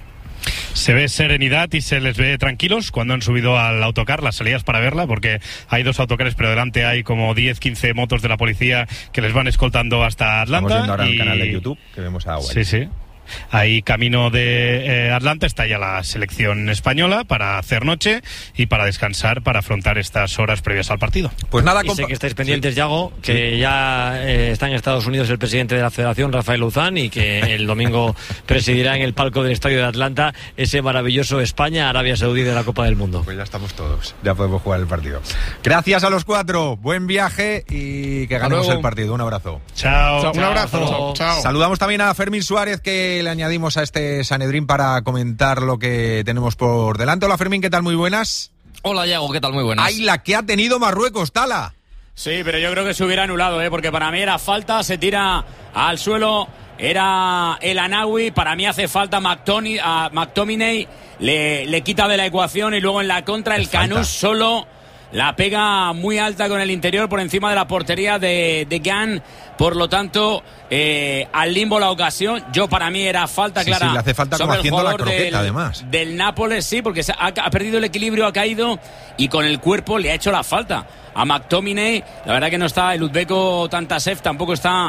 Se ve serenidad y se les ve tranquilos cuando han subido al autocar, las salidas para verla, porque hay dos autocares, pero delante hay como diez, quince motos de la policía que les van escoltando hasta Atlanta. Estamos viendo ahora y... en el canal de YouTube que vemos a Agua. Sí, sí. Ahí camino de eh, Atlanta está ya la selección española para hacer noche y para descansar, para afrontar estas horas previas al partido. Pues nada, y sé que estáis pendientes, sí, Yago, que sí, ya eh, está en Estados Unidos el presidente de la Federación, Rafael Luzán, y que el domingo presidirá en el palco del Estadio de Atlanta ese maravilloso España-Arabia Saudí de la Copa del Mundo. Pues ya estamos todos, ya podemos jugar el partido. Gracias a los cuatro, buen viaje y que ganemos el partido. Un abrazo. Chao. Chao. Un abrazo. Chao. Chao. Saludamos también a Fermín Suárez, que le añadimos a este Sanedrín para comentar lo que tenemos por delante. Hola Fermín, ¿qué tal? Muy buenas. Hola Yago, ¿qué tal? Muy buenas. ¡Ay, la que ha tenido Marruecos, Tala! Sí, pero yo creo que se hubiera anulado, ¿eh? Porque para mí era falta, se tira al suelo, era el Anawi, para mí hace falta McTominay, a McTominay, le, le quita de la ecuación y luego en la contra el Canús solo la pega muy alta con el interior por encima de la portería de, de Gan. Por lo tanto, eh, al limbo la ocasión. Yo, para mí, era falta sí, clara. Sí, le hace falta como haciendo la croqueta, del, además. Del Nápoles, sí, porque ha, ha perdido el equilibrio, ha caído y con el cuerpo le ha hecho la falta a McTominay. La verdad que no está el uzbeco Tantasev, tampoco está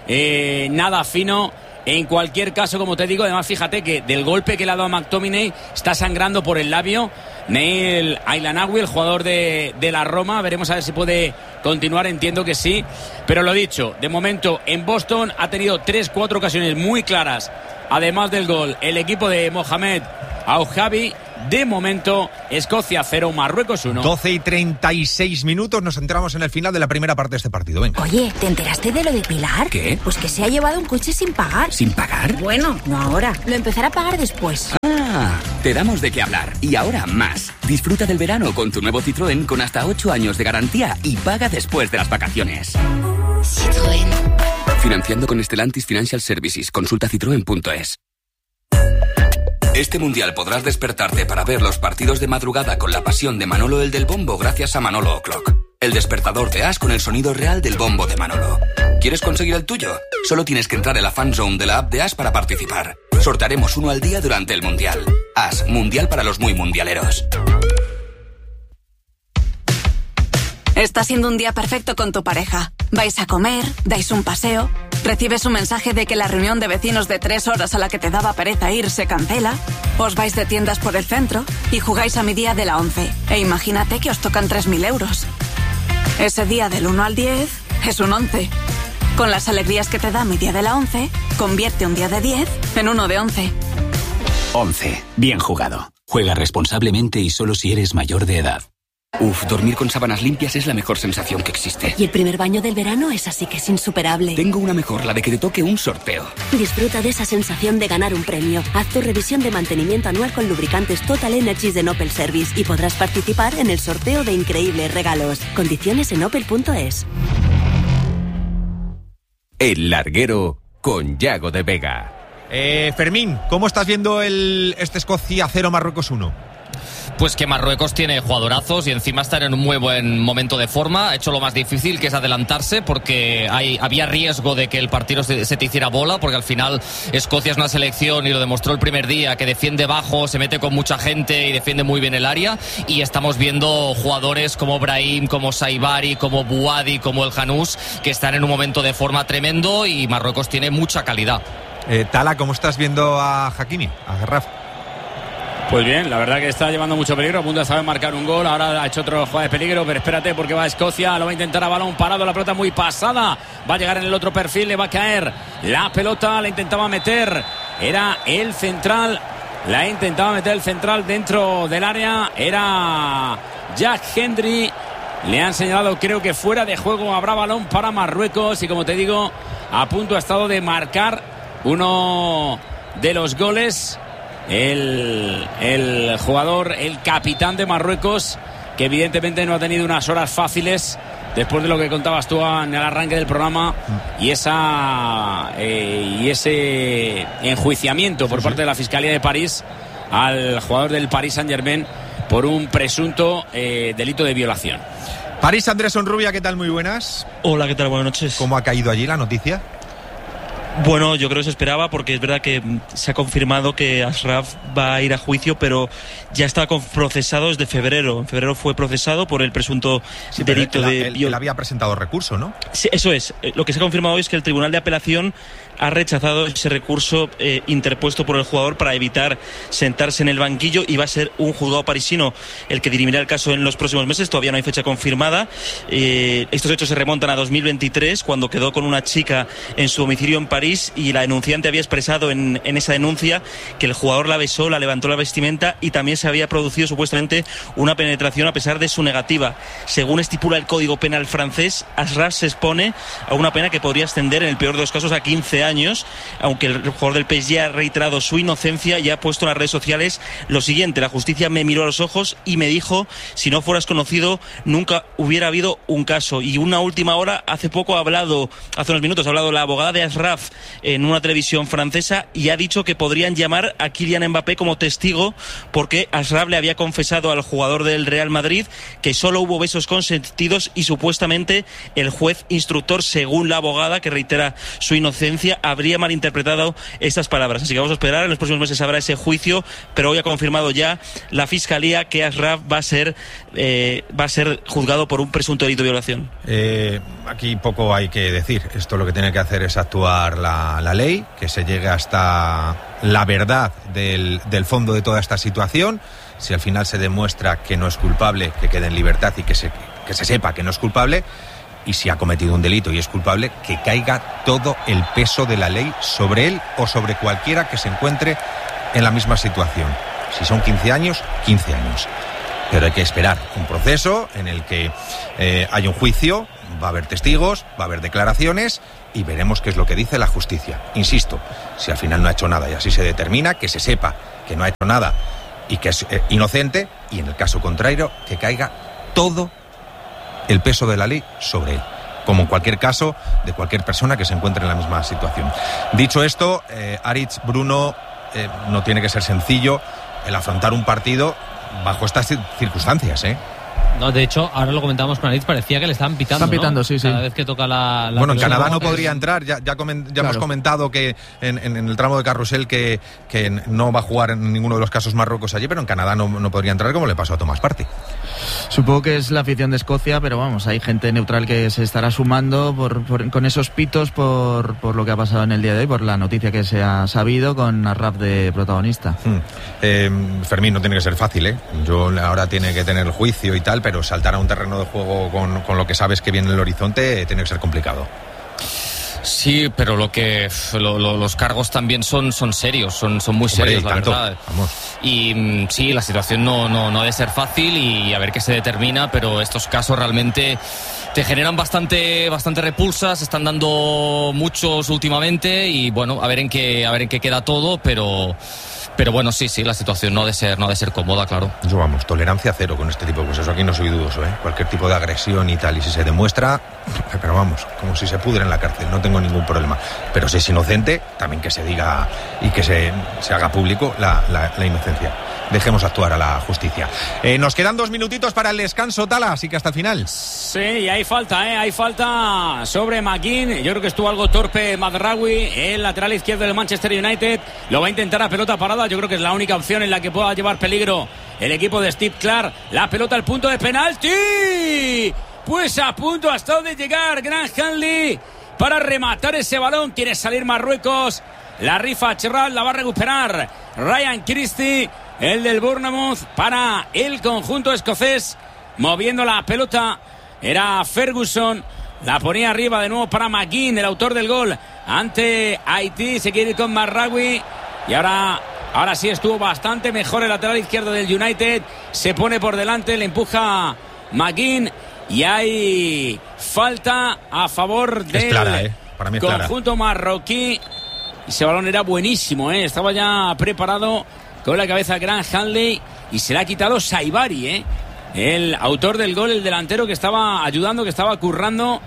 eh, nada fino. En cualquier caso, como te digo, además fíjate que del golpe que le ha dado a McTominay está sangrando por el labio Neil Ailanawi, el jugador de, de la Roma. Veremos a ver si puede continuar, entiendo que sí. Pero lo dicho, de momento en Boston ha tenido tres, cuatro ocasiones muy claras, además del gol, el equipo de Mohamed Aujabi. De momento, Escocia cero, Marruecos uno. doce y treinta y seis minutos, nos entramos en el final de la primera parte de este partido. Venga. Oye, ¿te enteraste de lo de Pilar? ¿Qué? Pues que se ha llevado un coche sin pagar. ¿Sin pagar? Bueno, no ahora. Lo empezará a pagar después. Ah, te damos de qué hablar. Y ahora más. Disfruta del verano con tu nuevo Citroën con hasta ocho años de garantía y paga después de las vacaciones. Citroën. Financiando con Stellantis Financial Services. Consulta citroen punto es. Este mundial podrás despertarte para ver los partidos de madrugada con la pasión de Manolo el del Bombo gracias a Manolo O'Clock. El despertador de As con el sonido real del bombo de Manolo. ¿Quieres conseguir el tuyo? Solo tienes que entrar en la fanzone de la app de As para participar. Sortaremos uno al día durante el mundial. As, mundial para los muy mundialeros. Está siendo un día perfecto con tu pareja. Vais a comer, dais un paseo, recibes un mensaje de que la reunión de vecinos de tres horas a la que te daba pereza ir se cancela, os vais de tiendas por el centro y jugáis a mi día de la once. E imagínate que os tocan tres mil euros. Ese día del uno al diez es un once. Con las alegrías que te da mi día de la once, convierte un día de diez en uno de once. once. Bien jugado. Juega responsablemente y solo si eres mayor de edad. Uf, dormir con sábanas limpias es la mejor sensación que existe. Y el primer baño del verano es así que es insuperable. Tengo una mejor, la de que te toque un sorteo. Disfruta de esa sensación de ganar un premio. Haz tu revisión de mantenimiento anual con lubricantes Total Energies de Opel Service y podrás participar en el sorteo de increíbles regalos. Condiciones en opel punto es. El Larguero con Yago de Vega. Eh, Fermín, ¿cómo estás viendo el este Escocia cero, Marruecos uno? Pues que Marruecos tiene jugadorazos y encima está en un muy buen momento de forma. Ha hecho lo más difícil, que es adelantarse, porque hay, había riesgo de que el partido se, se te hiciera bola, porque al final Escocia es una selección, y lo demostró el primer día, que defiende bajo, se mete con mucha gente y defiende muy bien el área. Y estamos viendo jugadores como Brahim, como Saibari, como Buadi, como el Janús, que están en un momento de forma tremendo, y Marruecos tiene mucha calidad. Eh, Tala, ¿cómo estás viendo a Hakimi, a Garraf? Pues bien, la verdad que está llevando mucho peligro, a punto de saber marcar un gol, ahora ha hecho otro jugada de peligro, pero espérate porque va a Escocia, lo va a intentar a balón parado, la pelota muy pasada, va a llegar en el otro perfil, le va a caer la pelota, la intentaba meter, era el central, la intentaba meter el central dentro del área, era Jack Hendry, le han señalado creo que fuera de juego, habrá balón para Marruecos y como te digo, a punto ha estado de marcar uno de los goles. El, el jugador, el capitán de Marruecos, que evidentemente no ha tenido unas horas fáciles después de lo que contabas tú en el arranque del programa y esa eh, y ese enjuiciamiento por parte de la Fiscalía de París al jugador del Paris Saint-Germain por un presunto eh, delito de violación. París, Andrés Onrubia, ¿qué tal? Muy buenas. Hola, ¿qué tal? Buenas noches. ¿Cómo ha caído allí la noticia? Bueno, yo creo que se esperaba, porque es verdad que se ha confirmado que Ashraf va a ir a juicio, pero ya está procesado desde febrero. En febrero fue procesado por el presunto sí, delito él, de... Él, él había presentado recurso, ¿no? Sí, eso es. Lo que se ha confirmado hoy es que el Tribunal de Apelación ha rechazado ese recurso eh, interpuesto por el jugador para evitar sentarse en el banquillo, y va a ser un juzgado parisino el que dirimirá el caso en los próximos meses. Todavía no hay fecha confirmada. Eh, estos hechos se remontan a dos mil veintitrés, cuando quedó con una chica en su domicilio en París, y la denunciante había expresado en, en esa denuncia que el jugador la besó, la levantó la vestimenta, y también se había producido supuestamente una penetración a pesar de su negativa. Según estipula el Código Penal francés, Ashraf se expone a una pena que podría ascender en el peor de los casos a quince años, aunque el jugador del P S G ha reiterado su inocencia y ha puesto en las redes sociales lo siguiente: la justicia me miró a los ojos y me dijo, si no fueras conocido nunca hubiera habido un caso. Y una última hora, hace poco ha hablado, hace unos minutos ha hablado la abogada de Ashraf en una televisión francesa, y ha dicho que podrían llamar a Kylian Mbappé como testigo, porque Ashraf le había confesado al jugador del Real Madrid que solo hubo besos consentidos, y supuestamente el juez instructor, según la abogada, que reitera su inocencia, España habría malinterpretado estas palabras. Así que vamos a esperar, en los próximos meses habrá ese juicio, pero hoy ha confirmado ya la Fiscalía que Ashraf va a ser, eh, va a ser juzgado por un presunto delito de violación. Eh, aquí poco hay que decir. Esto lo que tiene que hacer es actuar la, la ley, que se llegue hasta la verdad del, del fondo de toda esta situación. Si al final se demuestra que no es culpable, que quede en libertad y que se, que se sepa que no es culpable. Y si ha cometido un delito y es culpable, que caiga todo el peso de la ley sobre él o sobre cualquiera que se encuentre en la misma situación. Si son quince años, quince años. Pero hay que esperar un proceso en el que eh, hay un juicio, va a haber testigos, va a haber declaraciones y veremos qué es lo que dice la justicia. Insisto, si al final no ha hecho nada y así se determina, que se sepa que no ha hecho nada y que es eh, inocente, y en el caso contrario, que caiga todo el peso de la ley sobre él, como en cualquier caso de cualquier persona que se encuentre en la misma situación. Dicho esto, eh, Aritz, Bruno, eh, no tiene que ser sencillo el afrontar un partido bajo estas circunstancias, ¿eh? No, de hecho, ahora lo comentábamos con Aritz, parecía que le estaban pitando, Están pitando, ¿no? sí, sí. Cada vez que toca la... la bueno, en pelota. Canadá no podría entrar, ya, ya, coment, ya claro. hemos comentado que en, en, en el tramo de carrusel que, que no va a jugar en ninguno de los casos Marruecos allí, pero en Canadá no, no podría entrar, como le pasó a Thomas Partey. Supongo que es la afición de Escocia, pero vamos, hay gente neutral que se estará sumando por, por, con esos pitos por, por lo que ha pasado en el día de hoy, por la noticia que se ha sabido con Ashraf de protagonista. Hmm. Eh, Fermín, no tiene que ser fácil, ¿eh? Yo ahora tiene que tener el juicio y tal, pero saltar a un terreno de juego con, con lo que sabes que viene en el horizonte tiene que ser complicado. Sí, pero lo que lo, lo, los cargos también son son serios, son son muy serios, Hombre, la tanto. verdad. Vamos. Y sí, la situación no no no ha de ser fácil y a ver qué se determina, pero estos casos realmente te generan bastante bastante repulsas, están dando muchos últimamente y bueno, a ver en qué a ver en qué queda todo, pero Pero bueno, sí, sí, la situación no ha de ser, no ha de ser cómoda, claro. Yo vamos, tolerancia cero con este tipo de cosas. Aquí no soy dudoso, ¿eh? Cualquier tipo de agresión y tal, y si se demuestra, pero vamos, como si se pudre en la cárcel, no tengo ningún problema. Pero si es inocente, también que se diga y que se, se haga público la, la, la inocencia. Dejemos actuar a la justicia. Eh, nos quedan dos minutitos para el descanso, Tala, así que hasta el final. Sí, y hay falta, ¿eh? Hay falta sobre McGinn. Yo creo que estuvo algo torpe Mazraoui, el lateral izquierdo del Manchester United. Lo va a intentar a pelota parada. Yo creo que es la única opción en la que pueda llevar peligro el equipo de Steve Clark. La pelota al punto de penalti. Pues a punto ha estado de llegar Grant Hanley para rematar ese balón. Quiere salir Marruecos. La rifa Cherral la va a recuperar Ryan Christie, el del Bournemouth, para el conjunto escocés. Moviendo la pelota era Ferguson. La ponía arriba de nuevo para McGinn, el autor del gol ante Haití. Se quiere ir con Mazraoui. Y ahora, ahora sí estuvo bastante mejor el lateral izquierdo del United. Se pone por delante, le empuja McGinn. Y hay falta a favor del clara, ¿eh? Para mí es conjunto clara. marroquí. Ese balón era buenísimo, ¿eh? Estaba ya preparado con la cabeza Grant Hanley. Y se le ha quitado Saibari, ¿eh? El autor del gol, el delantero que estaba ayudando, que estaba currando.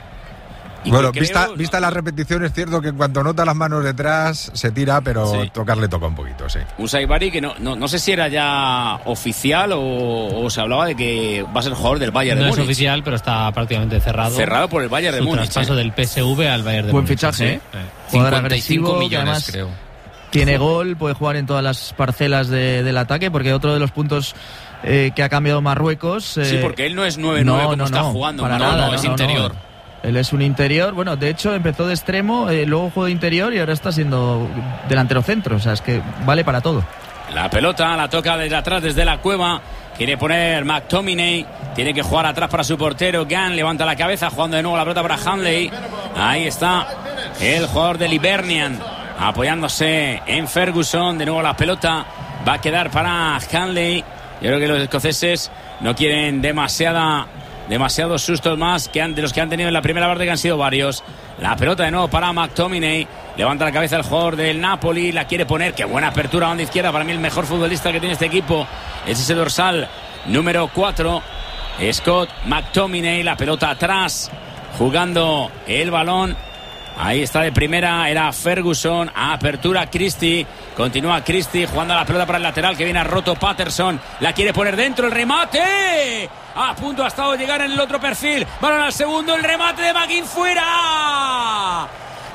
Y bueno, creo, vista, no, vista la repetición, es cierto que cuando nota las manos detrás se tira, pero sí. Tocarle toca un poquito, sí. Un Saibari que no, no, no sé si era ya oficial o, o se hablaba de que va a ser jugador del Bayern no de Múnich. No es oficial, pero está prácticamente cerrado. Cerrado por el Bayern de Múnich. Traspaso ¿eh? del P S V al Bayern de Buen Múnich. Buen fichaje, ¿eh? ¿eh? Jugador cincuenta y cinco agresivo, millones, creo. Tiene gol, puede jugar en todas las parcelas de, del ataque, porque otro de los puntos eh, que ha cambiado Marruecos... Eh, sí, porque él no es nueve nueve no, como no, está no, jugando. Para no, nada, no, es no, interior. No. Él es un interior, bueno, de hecho empezó de extremo, eh, luego jugó de interior y ahora está siendo delantero centro, o sea, es que vale para todo. La pelota la toca desde atrás, desde la cueva, quiere poner McTominay, tiene que jugar atrás para su portero, Gann levanta la cabeza, jugando de nuevo la pelota para Hanley, ahí está el jugador del Hibernian, apoyándose en Ferguson, de nuevo la pelota va a quedar para Hanley. Yo creo que los escoceses no quieren demasiada... demasiados sustos más que han, de los que han tenido en la primera parte, que han sido varios. La pelota de nuevo para McTominay. Levanta la cabeza el jugador del Napoli. La quiere poner. Qué buena apertura a banda izquierda. Para mí el mejor futbolista que tiene este equipo es ese dorsal número cuatro, Scott McTominay. La pelota atrás, jugando el balón. Ahí está de primera, era Ferguson. Apertura Christie. Continúa Christie jugando a la pelota para el lateral, que viene a roto Patterson. La quiere poner dentro, el remate. A punto ha estado de llegar en el otro perfil. Balón al segundo, el remate de McGinn fuera.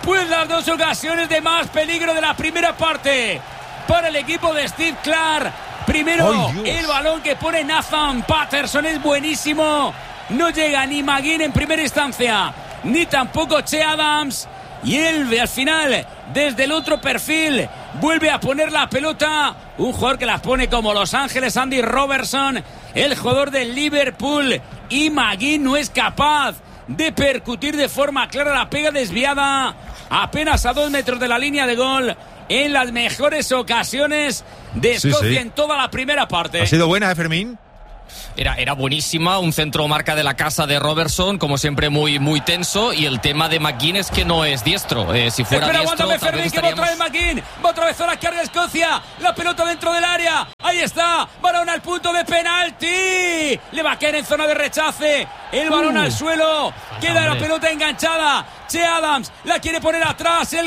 Pues las dos ocasiones de más peligro de la primera parte para el equipo de Steve Clark. Primero, ¡Ay, el balón que pone Nathan Patterson es buenísimo. No llega ni McGinn en primera instancia, ni tampoco Che Adams. Y él, al final, desde el otro perfil, vuelve a poner la pelota. Un jugador que las pone como Los Ángeles, Andy Robertson, el jugador del Liverpool. Y McGinn no es capaz de percutir de forma clara, la pega desviada apenas a dos metros de la línea de gol. En las mejores ocasiones de Escocia, sí, sí, en toda la primera parte. Ha sido buena, ¿eh, Fermín? Era, era buenísima, un centro marca de la casa de Robertson, como siempre muy, muy tenso, y el tema de McGinn es que no es diestro. Eh, si fuera Espera, diestro, aguántame, tal Fermín, vez que va estaríamos... otra vez McGinn, va otra vez a la carga Escocia, la pelota dentro del área, ahí está, balón al punto de penalti, le va a caer en zona de rechace, el balón uh, al suelo, queda hombre. La pelota enganchada, Che Adams la quiere poner atrás, el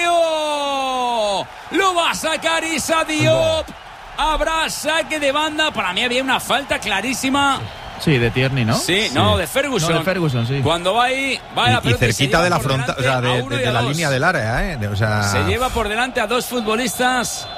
golpeo, lo va a sacar Issa Diop. Habrá saque de banda. Para mí había una falta clarísima. Sí, de Tierney, ¿no? Sí, no, sí. de Ferguson. No, de Ferguson, sí. Cuando va ahí, va a la pelota y cerquita y de la frontal, o sea, de, de, de la dos. línea del área, ¿eh? De, o sea... Se lleva por delante a dos futbolistas.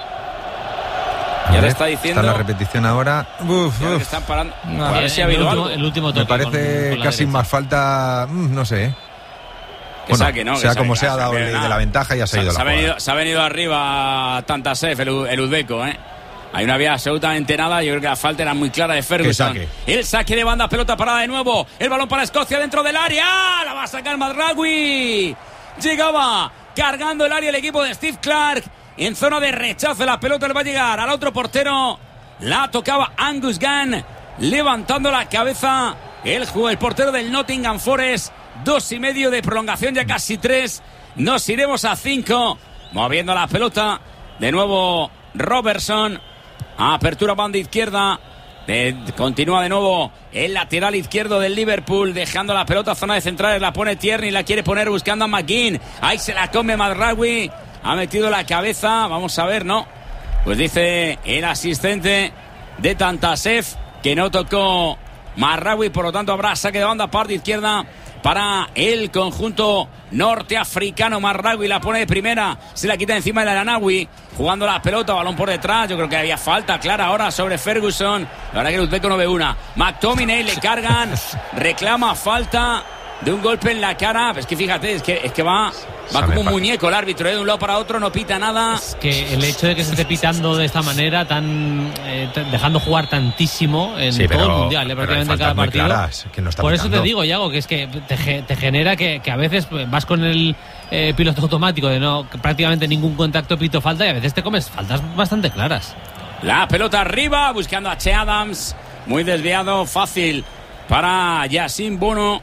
A ya le está diciendo. Está la repetición ahora. Uf, uf. Están parando. No, a ver si ha habido el, algo. El último toque. Me parece con, con casi más falta. No sé. Que bueno, saque, ¿no? Sea que como saque, sea, ha dado de, de la ventaja y ha salido se, la se, ha venido, se ha venido arriba Tantasef, el, el uzbeco, ¿eh? Ahí no había absolutamente nada. Yo creo que la falta era muy clara de Ferguson. Saque. El saque de banda, pelota parada de nuevo. El balón para Escocia dentro del área. La va a sacar Mazraoui. Llegaba cargando el área el equipo de Steve Clark. En zona de rechazo la pelota le va a llegar al otro portero. La tocaba Angus Gunn. Levantando la cabeza el, el portero del Nottingham Forest. Dos y medio de prolongación, ya casi tres. Nos iremos a cinco. Moviendo la pelota. De nuevo Robertson. Apertura banda izquierda. De, continúa de nuevo el lateral izquierdo del Liverpool, dejando la pelota a zona de centrales. La pone Tierney, la quiere poner buscando a McGinn. Ahí se la come Mazraoui. Ha metido la cabeza. Vamos a ver, ¿no? Pues dice el asistente de Tantasef que no tocó Mazraoui. Por lo tanto habrá saque de banda parte izquierda para el conjunto norteafricano. Mazraoui la pone de primera, se la quita encima de Elanawi, jugando la pelota, balón por detrás. Yo creo que había falta clara ahora sobre Ferguson. La verdad que el uzbeco no ve una. McTominay le cargan, reclama falta de un golpe en la cara. Es que fíjate, es que, es que va, va como un muñeco el árbitro, ¿eh? De un lado para otro, no pita nada. Es que el hecho de que se esté pitando de esta manera, tan eh, dejando jugar tantísimo en sí, todo pero, el mundial, ¿eh? Prácticamente cada partido. Claras, que no está por pitando. Eso te digo, Yago, que es que te, te genera que, que a veces vas con el eh, piloto automático de no prácticamente ningún contacto, pito, falta, y a veces te comes faltas bastante claras. La pelota arriba, buscando a Che Adams, muy desviado, fácil para Yassine Bono,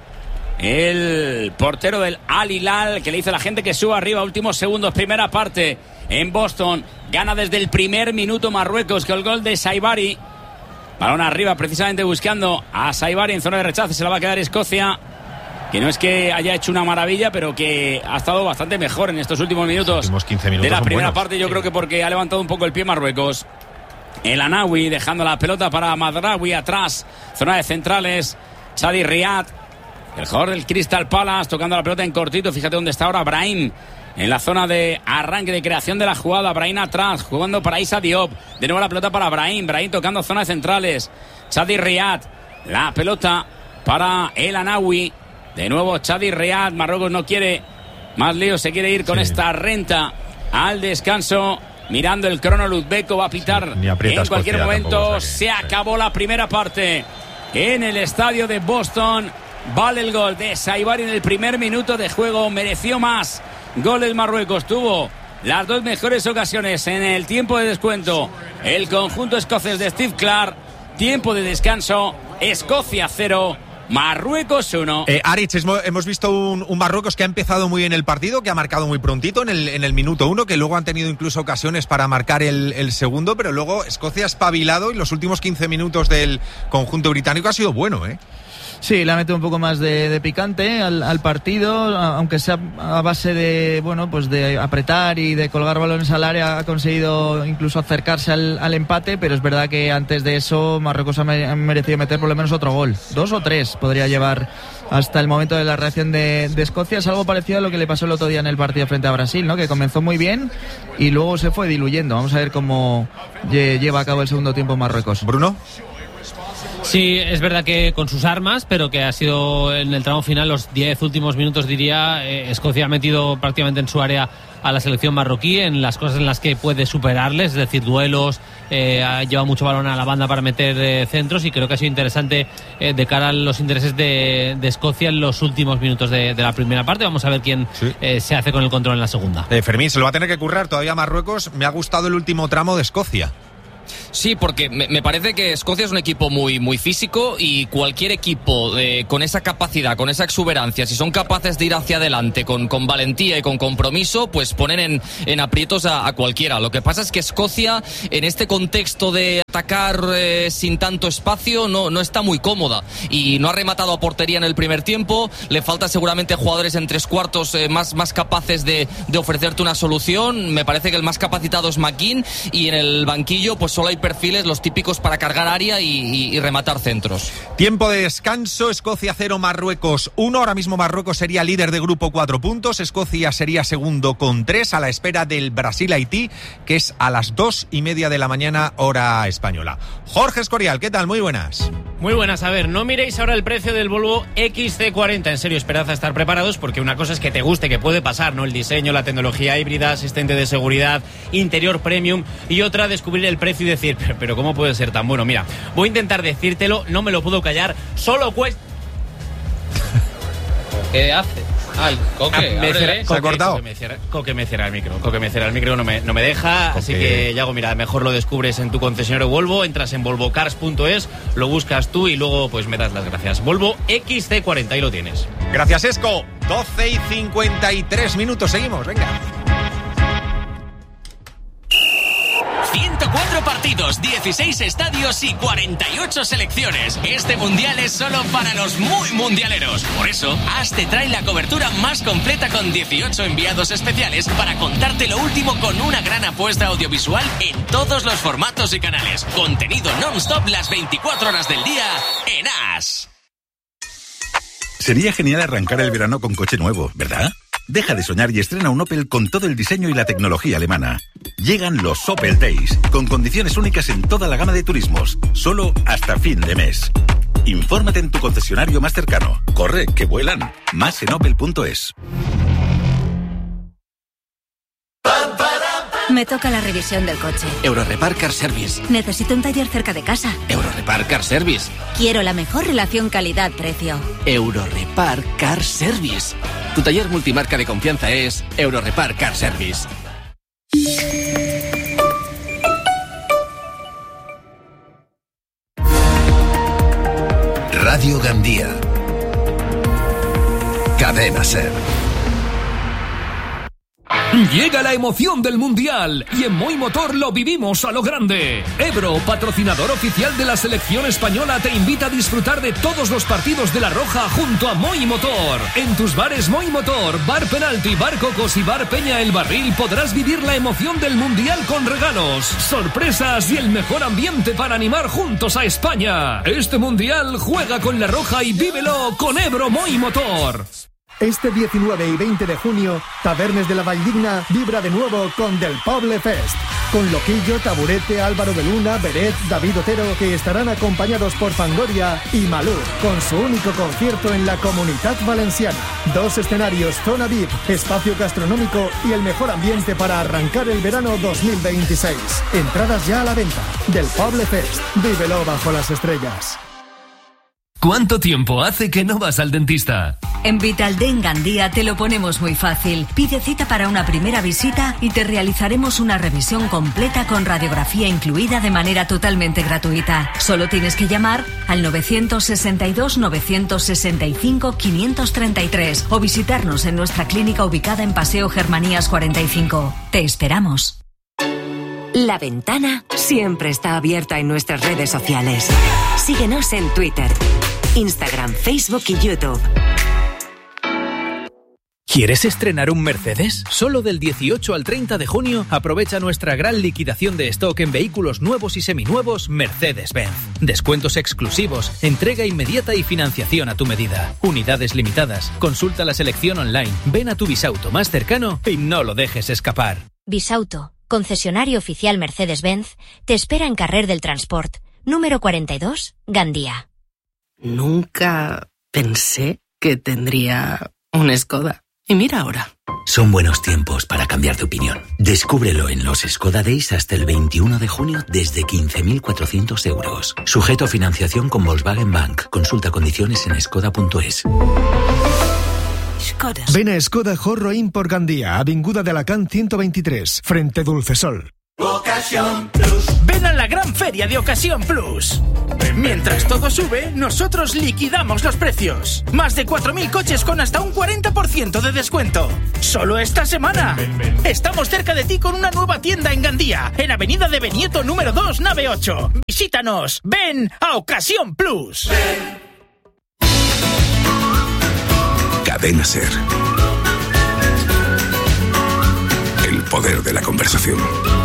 el portero del Al Hilal, que le dice a la gente que suba arriba. Últimos segundos, primera parte en Boston. Gana desde el primer minuto Marruecos con el gol de Saibari. Balón arriba, precisamente buscando a Saibari en zona de rechazo. Se la va a quedar Escocia, que no es que haya hecho una maravilla, pero que ha estado bastante mejor en estos últimos minutos, últimos quince minutos de la primera buenos. parte. Yo sí. creo que porque ha levantado un poco el pie Marruecos. El Anawi dejando la pelota para Mazraoui atrás, zona de centrales. Chadi Riad, el jugador del Crystal Palace, tocando la pelota en cortito. Fíjate dónde está ahora Brahim, en la zona de arranque, de creación de la jugada. Brahim atrás, jugando para Issa Diop. De nuevo la pelota para Brahim. Brahim tocando zona de centrales. Chadi Riad, la pelota para el Anawi. De nuevo Chadi Riad. Marruecos no quiere más lío, se quiere ir con sí. esta renta al descanso. Mirando el crono, Uzbeko va a pitar sí, en cualquier momento. Tampoco, se, se acabó la primera parte en el estadio de Boston. Vale el gol de Saibari en el primer minuto de juego. Mereció más gol el Marruecos. Tuvo las dos mejores ocasiones en el tiempo de descuento. El conjunto escocés de Steve Clark. Tiempo de descanso. Escocia cero. Marruecos uno. Eh, Aritz, hemos visto un, un Marruecos que ha empezado muy bien el partido, que ha marcado muy prontito en el, en el minuto uno, que luego han tenido incluso ocasiones para marcar el, el segundo, pero luego Escocia ha espabilado y los últimos quince minutos del conjunto británico ha sido bueno, ¿eh? Sí, le ha metido un poco más de, de picante al, al partido, aunque sea a base de, bueno, pues de apretar y de colgar balones al área, ha conseguido incluso acercarse al, al empate, pero es verdad que antes de eso Marruecos ha merecido meter por lo menos otro gol, dos o tres podría llevar hasta el momento de la reacción de, de Escocia. Es algo parecido a lo que le pasó el otro día en el partido frente a Brasil, ¿no? Que comenzó muy bien y luego se fue diluyendo. Vamos a ver cómo lleva a cabo el segundo tiempo Marruecos. Bruno. Sí, es verdad que con sus armas, pero que ha sido en el tramo final, los diez últimos minutos diría, eh, Escocia ha metido prácticamente en su área a la selección marroquí en las cosas en las que puede superarles, es decir, duelos, eh, ha llevado mucho balón a la banda para meter eh, centros, y creo que ha sido interesante eh, de cara a los intereses de, de Escocia en los últimos minutos de, de la primera parte. Vamos a ver quién sí. eh, se hace con el control en la segunda. Eh, Fermín, se lo va a tener que currar todavía Marruecos. Me ha gustado el último tramo de Escocia. Sí, porque me, me parece que Escocia es un equipo muy, muy físico, y cualquier equipo eh, con esa capacidad, con esa exuberancia, si son capaces de ir hacia adelante con, con valentía y con compromiso, pues ponen en, en aprietos a, a cualquiera. Lo que pasa es que Escocia, en este contexto de atacar eh, sin tanto espacio, no, no está muy cómoda, y no ha rematado a portería en el primer tiempo. Le falta seguramente jugadores en tres cuartos eh, más, más capaces de, de ofrecerte una solución. Me parece que el más capacitado es McKean, y en el banquillo pues solo hay perfiles, los típicos para cargar área y, y, y rematar centros. Tiempo de descanso. Escocia cero, Marruecos uno. Ahora mismo Marruecos sería líder de grupo, cuatro puntos. Escocia sería segundo con tres, a la espera del Brasil-Haití, que es a las dos y media de la mañana, hora española. Jorge Escorial, ¿qué tal? Muy buenas. Muy buenas. A ver, no miréis ahora el precio del Volvo X C cuarenta. En serio, esperad a estar preparados, porque una cosa es que te guste, que puede pasar, ¿no? El diseño, la tecnología híbrida, asistente de seguridad, interior premium, y otra, descubrir el precio y decir, pero, pero ¿cómo puede ser tan bueno? Mira, voy a intentar decírtelo, no me lo puedo callar, solo cuesta... ¿Qué hace? Ah, el Coque, ah, me cierra, ¿Se ha cortado? Coque me cierra, Coque me cierra el micro, Coque me cierra el micro, no me, no me deja, Coque. Así que, Yago, mira, mejor lo descubres en tu concesionario Volvo, entras en volvo cars punto es, lo buscas tú y luego pues me das las gracias. Volvo X C cuarenta, ahí lo tienes. Gracias, Esco. doce y cincuenta y tres minutos, seguimos, venga. ciento cuatro partidos, dieciséis estadios y cuarenta y ocho selecciones. Este mundial es solo para los muy mundialeros. Por eso, A S te trae la cobertura más completa con dieciocho enviados especiales para contarte lo último con una gran apuesta audiovisual en todos los formatos y canales. Contenido non-stop las veinticuatro horas del día en A S. Sería genial arrancar el verano con coche nuevo, ¿verdad? Deja de soñar y estrena un Opel con todo el diseño y la tecnología alemana. Llegan los Opel Days, con condiciones únicas en toda la gama de turismos, solo hasta fin de mes. Infórmate en tu concesionario más cercano. Corre, que vuelan. Más en opel punto es. Me toca la revisión del coche. Eurorepar Car Service. Necesito un taller cerca de casa. Eurorepar Car Service. Quiero la mejor relación calidad-precio. Eurorepar Car Service. Tu taller multimarca de confianza es Eurorepar Car Service. Radio Gandía. Cadena Ser. Llega la emoción del Mundial y en Moi Motor lo vivimos a lo grande. Ebro, patrocinador oficial de la selección española, te invita a disfrutar de todos los partidos de La Roja junto a Moi Motor. En tus bares Moi Motor, Bar Penalti, Bar Cocos y Bar Peña El Barril podrás vivir la emoción del Mundial con regalos, sorpresas y el mejor ambiente para animar juntos a España. Este Mundial juega con La Roja y vívelo con Ebro Moi Motor. Este diecinueve y veinte de junio, Tabernes de la Valldigna vibra de nuevo con Del Poble Fest. Con Loquillo, Taburete, Álvaro de Luna, Beret, David Otero, que estarán acompañados por Fangoria y Malú, con su único concierto en la Comunitat Valenciana. Dos escenarios, zona V I P, espacio gastronómico y el mejor ambiente para arrancar el verano dos mil veintiséis. Entradas ya a la venta. Del Poble Fest. Vívelo bajo las estrellas. ¿Cuánto tiempo hace que no vas al dentista? En Vitaldent Gandía te lo ponemos muy fácil. Pide cita para una primera visita y te realizaremos una revisión completa con radiografía incluida de manera totalmente gratuita. Solo tienes que llamar al nueve seis dos, nueve seis cinco, cinco tres tres o visitarnos en nuestra clínica ubicada en Paseo Germanías cuarenta y cinco. Te esperamos. La Ventana siempre está abierta en nuestras redes sociales. Síguenos en Twitter, Instagram, Facebook y YouTube. ¿Quieres estrenar un Mercedes? Solo del dieciocho al treinta de junio aprovecha nuestra gran liquidación de stock en vehículos nuevos y seminuevos Mercedes-Benz. Descuentos exclusivos, entrega inmediata y financiación a tu medida. Unidades limitadas. Consulta la selección online. Ven a tu Bisauto más cercano y no lo dejes escapar. Bisauto, concesionario oficial Mercedes-Benz, te espera en Carrer del Transport, número cuarenta y dos, Gandía. Nunca pensé que tendría un Skoda. Y mira ahora. Son buenos tiempos para cambiar de opinión. Descúbrelo en los Skoda Days hasta el veintiuno de junio desde quince mil cuatrocientos euros. Sujeto a financiación con Volkswagen Bank. Consulta condiciones en skoda punto es. Ven a Skoda Jorro Import Gandía, Avinguda de Alacant ciento veintitrés, frente Dulcesol. Ocasión Plus. Ven a la gran feria de Ocasión Plus. Mientras todo sube, nosotros liquidamos los precios. Más de cuatro mil coches con hasta un cuarenta por ciento de descuento. Solo esta semana. Estamos cerca de ti con una nueva tienda en Gandía, en Avenida de Benieto número dos, nave ocho. Visítanos. Ven a Ocasión Plus. Cadena SER. El poder de la conversación.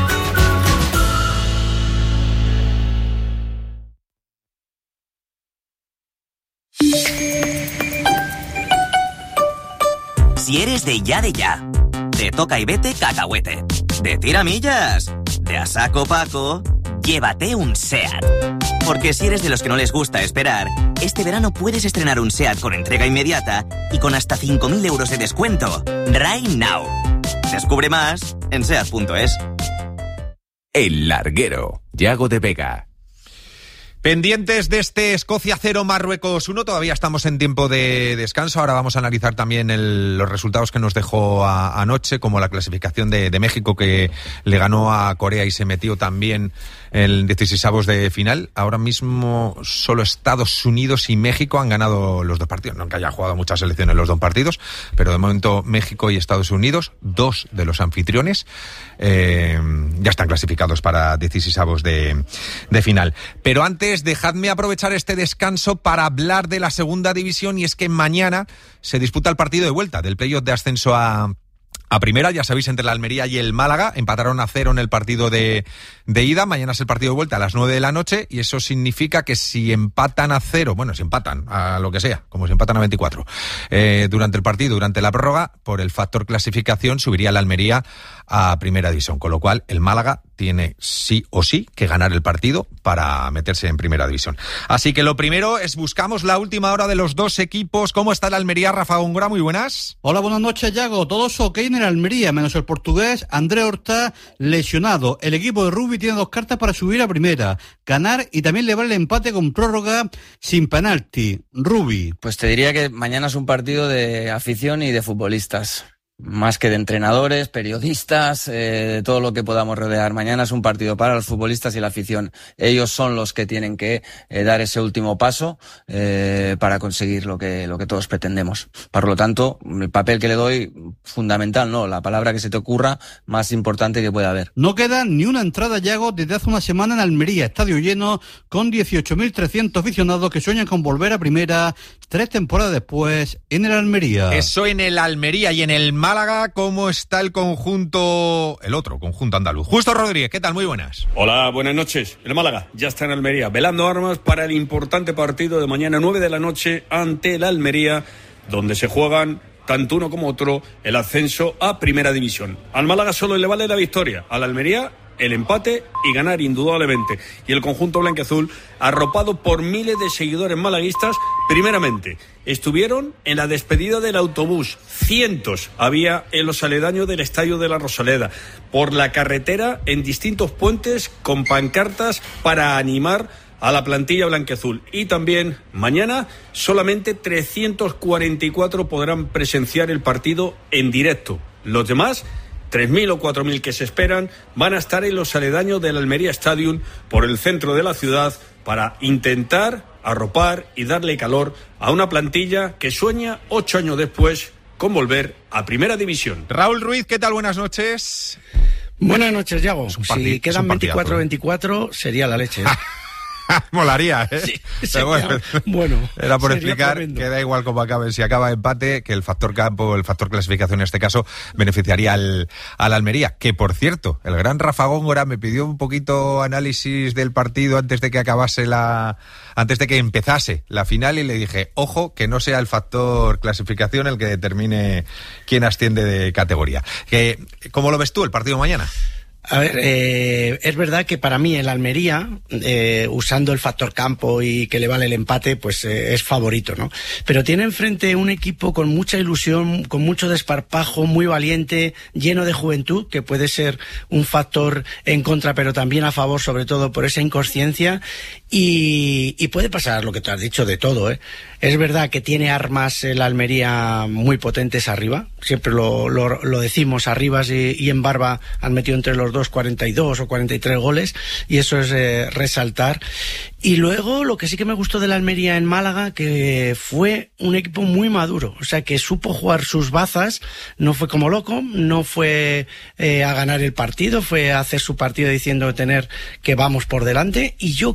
Si eres de ya de ya, de toca y vete cacahuete, de tiramillas, de a saco paco, llévate un SEAT. Porque si eres de los que no les gusta esperar, este verano puedes estrenar un SEAT con entrega inmediata y con hasta cinco mil euros de descuento. Right now. Descubre más en seat punto es. El Larguero, Yago de Vega. Pendientes de este Escocia cero, Marruecos uno, todavía estamos en tiempo de descanso. Ahora vamos a analizar también el, los resultados que nos dejó a, anoche, como la clasificación de, de México, que le ganó a Corea y se metió también en dieciseisavos de final. Ahora mismo solo Estados Unidos y México han ganado los dos partidos, no que haya jugado muchas selecciones los dos partidos, pero de momento México y Estados Unidos, dos de los anfitriones, eh, ya están clasificados para dieciseisavos de, de final. Pero antes, dejadme aprovechar este descanso para hablar de la segunda división, y es que mañana se disputa el partido de vuelta del playoff de ascenso a, a primera. Ya sabéis, entre la Almería y el Málaga empataron a cero en el partido de, de ida. Mañana es el partido de vuelta a las nueve de la noche, y eso significa que si empatan a cero, bueno, si empatan a lo que sea, como si empatan a veinticuatro, eh, durante el partido, durante la prórroga, por el factor clasificación subiría la Almería a primera división, con lo cual el Málaga tiene sí o sí que ganar el partido para meterse en primera división. Así que lo primero es buscamos la última hora de los dos equipos. ¿Cómo está la Almería, Rafa Góngora? Muy buenas. Hola, buenas noches, Yago. Todos ok en el Almería, menos el portugués André Horta, lesionado. El equipo de Rubi tiene dos cartas para subir a primera, ganar y también le vale el empate con prórroga sin penalti. Rubi. Pues te diría que mañana es un partido de afición y de futbolistas. Más que de entrenadores, periodistas, eh, de todo lo que podamos rodear. Mañana es un partido para los futbolistas y la afición. Ellos son los que tienen que eh, dar ese último paso eh, para conseguir lo que lo que todos pretendemos. Por lo tanto, el papel que le doy, fundamental, no, la palabra que se te ocurra, más importante que pueda haber. No queda ni una entrada, Yago, desde hace una semana en Almería. Estadio lleno con dieciocho mil trescientos aficionados que sueñan con volver a primera tres temporadas después en el Almería. Eso en el Almería. Y en el Málaga, ¿cómo está el conjunto, el otro conjunto andaluz? Justo Rodríguez, ¿qué tal? Muy buenas. Hola, buenas noches. El Málaga ya está en Almería, velando armas para el importante partido de mañana nueve de la noche ante el Almería, donde se juegan tanto uno como otro el ascenso a Primera División. Al Málaga solo le vale la victoria, al Almería el empate y ganar indudablemente. Y el conjunto blanquiazul, arropado por miles de seguidores malaguistas, primeramente estuvieron en la despedida del autobús. Cientos había en los aledaños del Estadio de la Rosaleda, por la carretera, en distintos puentes, con pancartas para animar a la plantilla blanquiazul. Y también mañana solamente trescientos cuarenta y cuatro podrán presenciar el partido en directo. Los demás, tres mil o cuatro mil que se esperan, van a estar en los aledaños del Almería Stadium, por el centro de la ciudad, para intentar arropar y darle calor a una plantilla que sueña ocho años después con volver a Primera División. Raúl Ruiz, ¿qué tal? Buenas noches. Buenas noches, Yago. Si quedan veinticuatro veinticuatro, sería la leche. Molaría, ¿eh? Sí, Pero bueno, bueno, era por sería explicar tremendo. que da igual cómo acabe, si acaba empate, que el factor campo, el factor clasificación en este caso, beneficiaría al, al Almería. Que por cierto, el gran Rafa Góngora me pidió un poquito análisis del partido antes de que acabase la, antes de que empezase la final, y le dije, ojo, que no sea el factor clasificación el que determine quién asciende de categoría. Que, ¿cómo lo ves tú el partido mañana? A ver, eh, es verdad que para mí el Almería, eh, usando el factor campo y que le vale el empate, pues eh, es favorito, ¿no? Pero tiene enfrente un equipo con mucha ilusión, con mucho desparpajo, muy valiente, lleno de juventud, que puede ser un factor en contra, pero también a favor, sobre todo por esa inconsciencia. Y, y puede pasar lo que te has dicho de todo, ¿eh? Es verdad que tiene armas el Almería muy potentes arriba, siempre lo, lo, lo decimos, Arribas y, y en Barba han metido entre los dos cuarenta y dos o cuarenta y tres goles, y eso es eh, resaltar. Y luego lo que sí que me gustó de la Almería en Málaga, que fue un equipo muy maduro, o sea que supo jugar sus bazas, no fue como loco, no fue eh, a ganar el partido, fue a hacer su partido diciendo tener que vamos por delante, y yo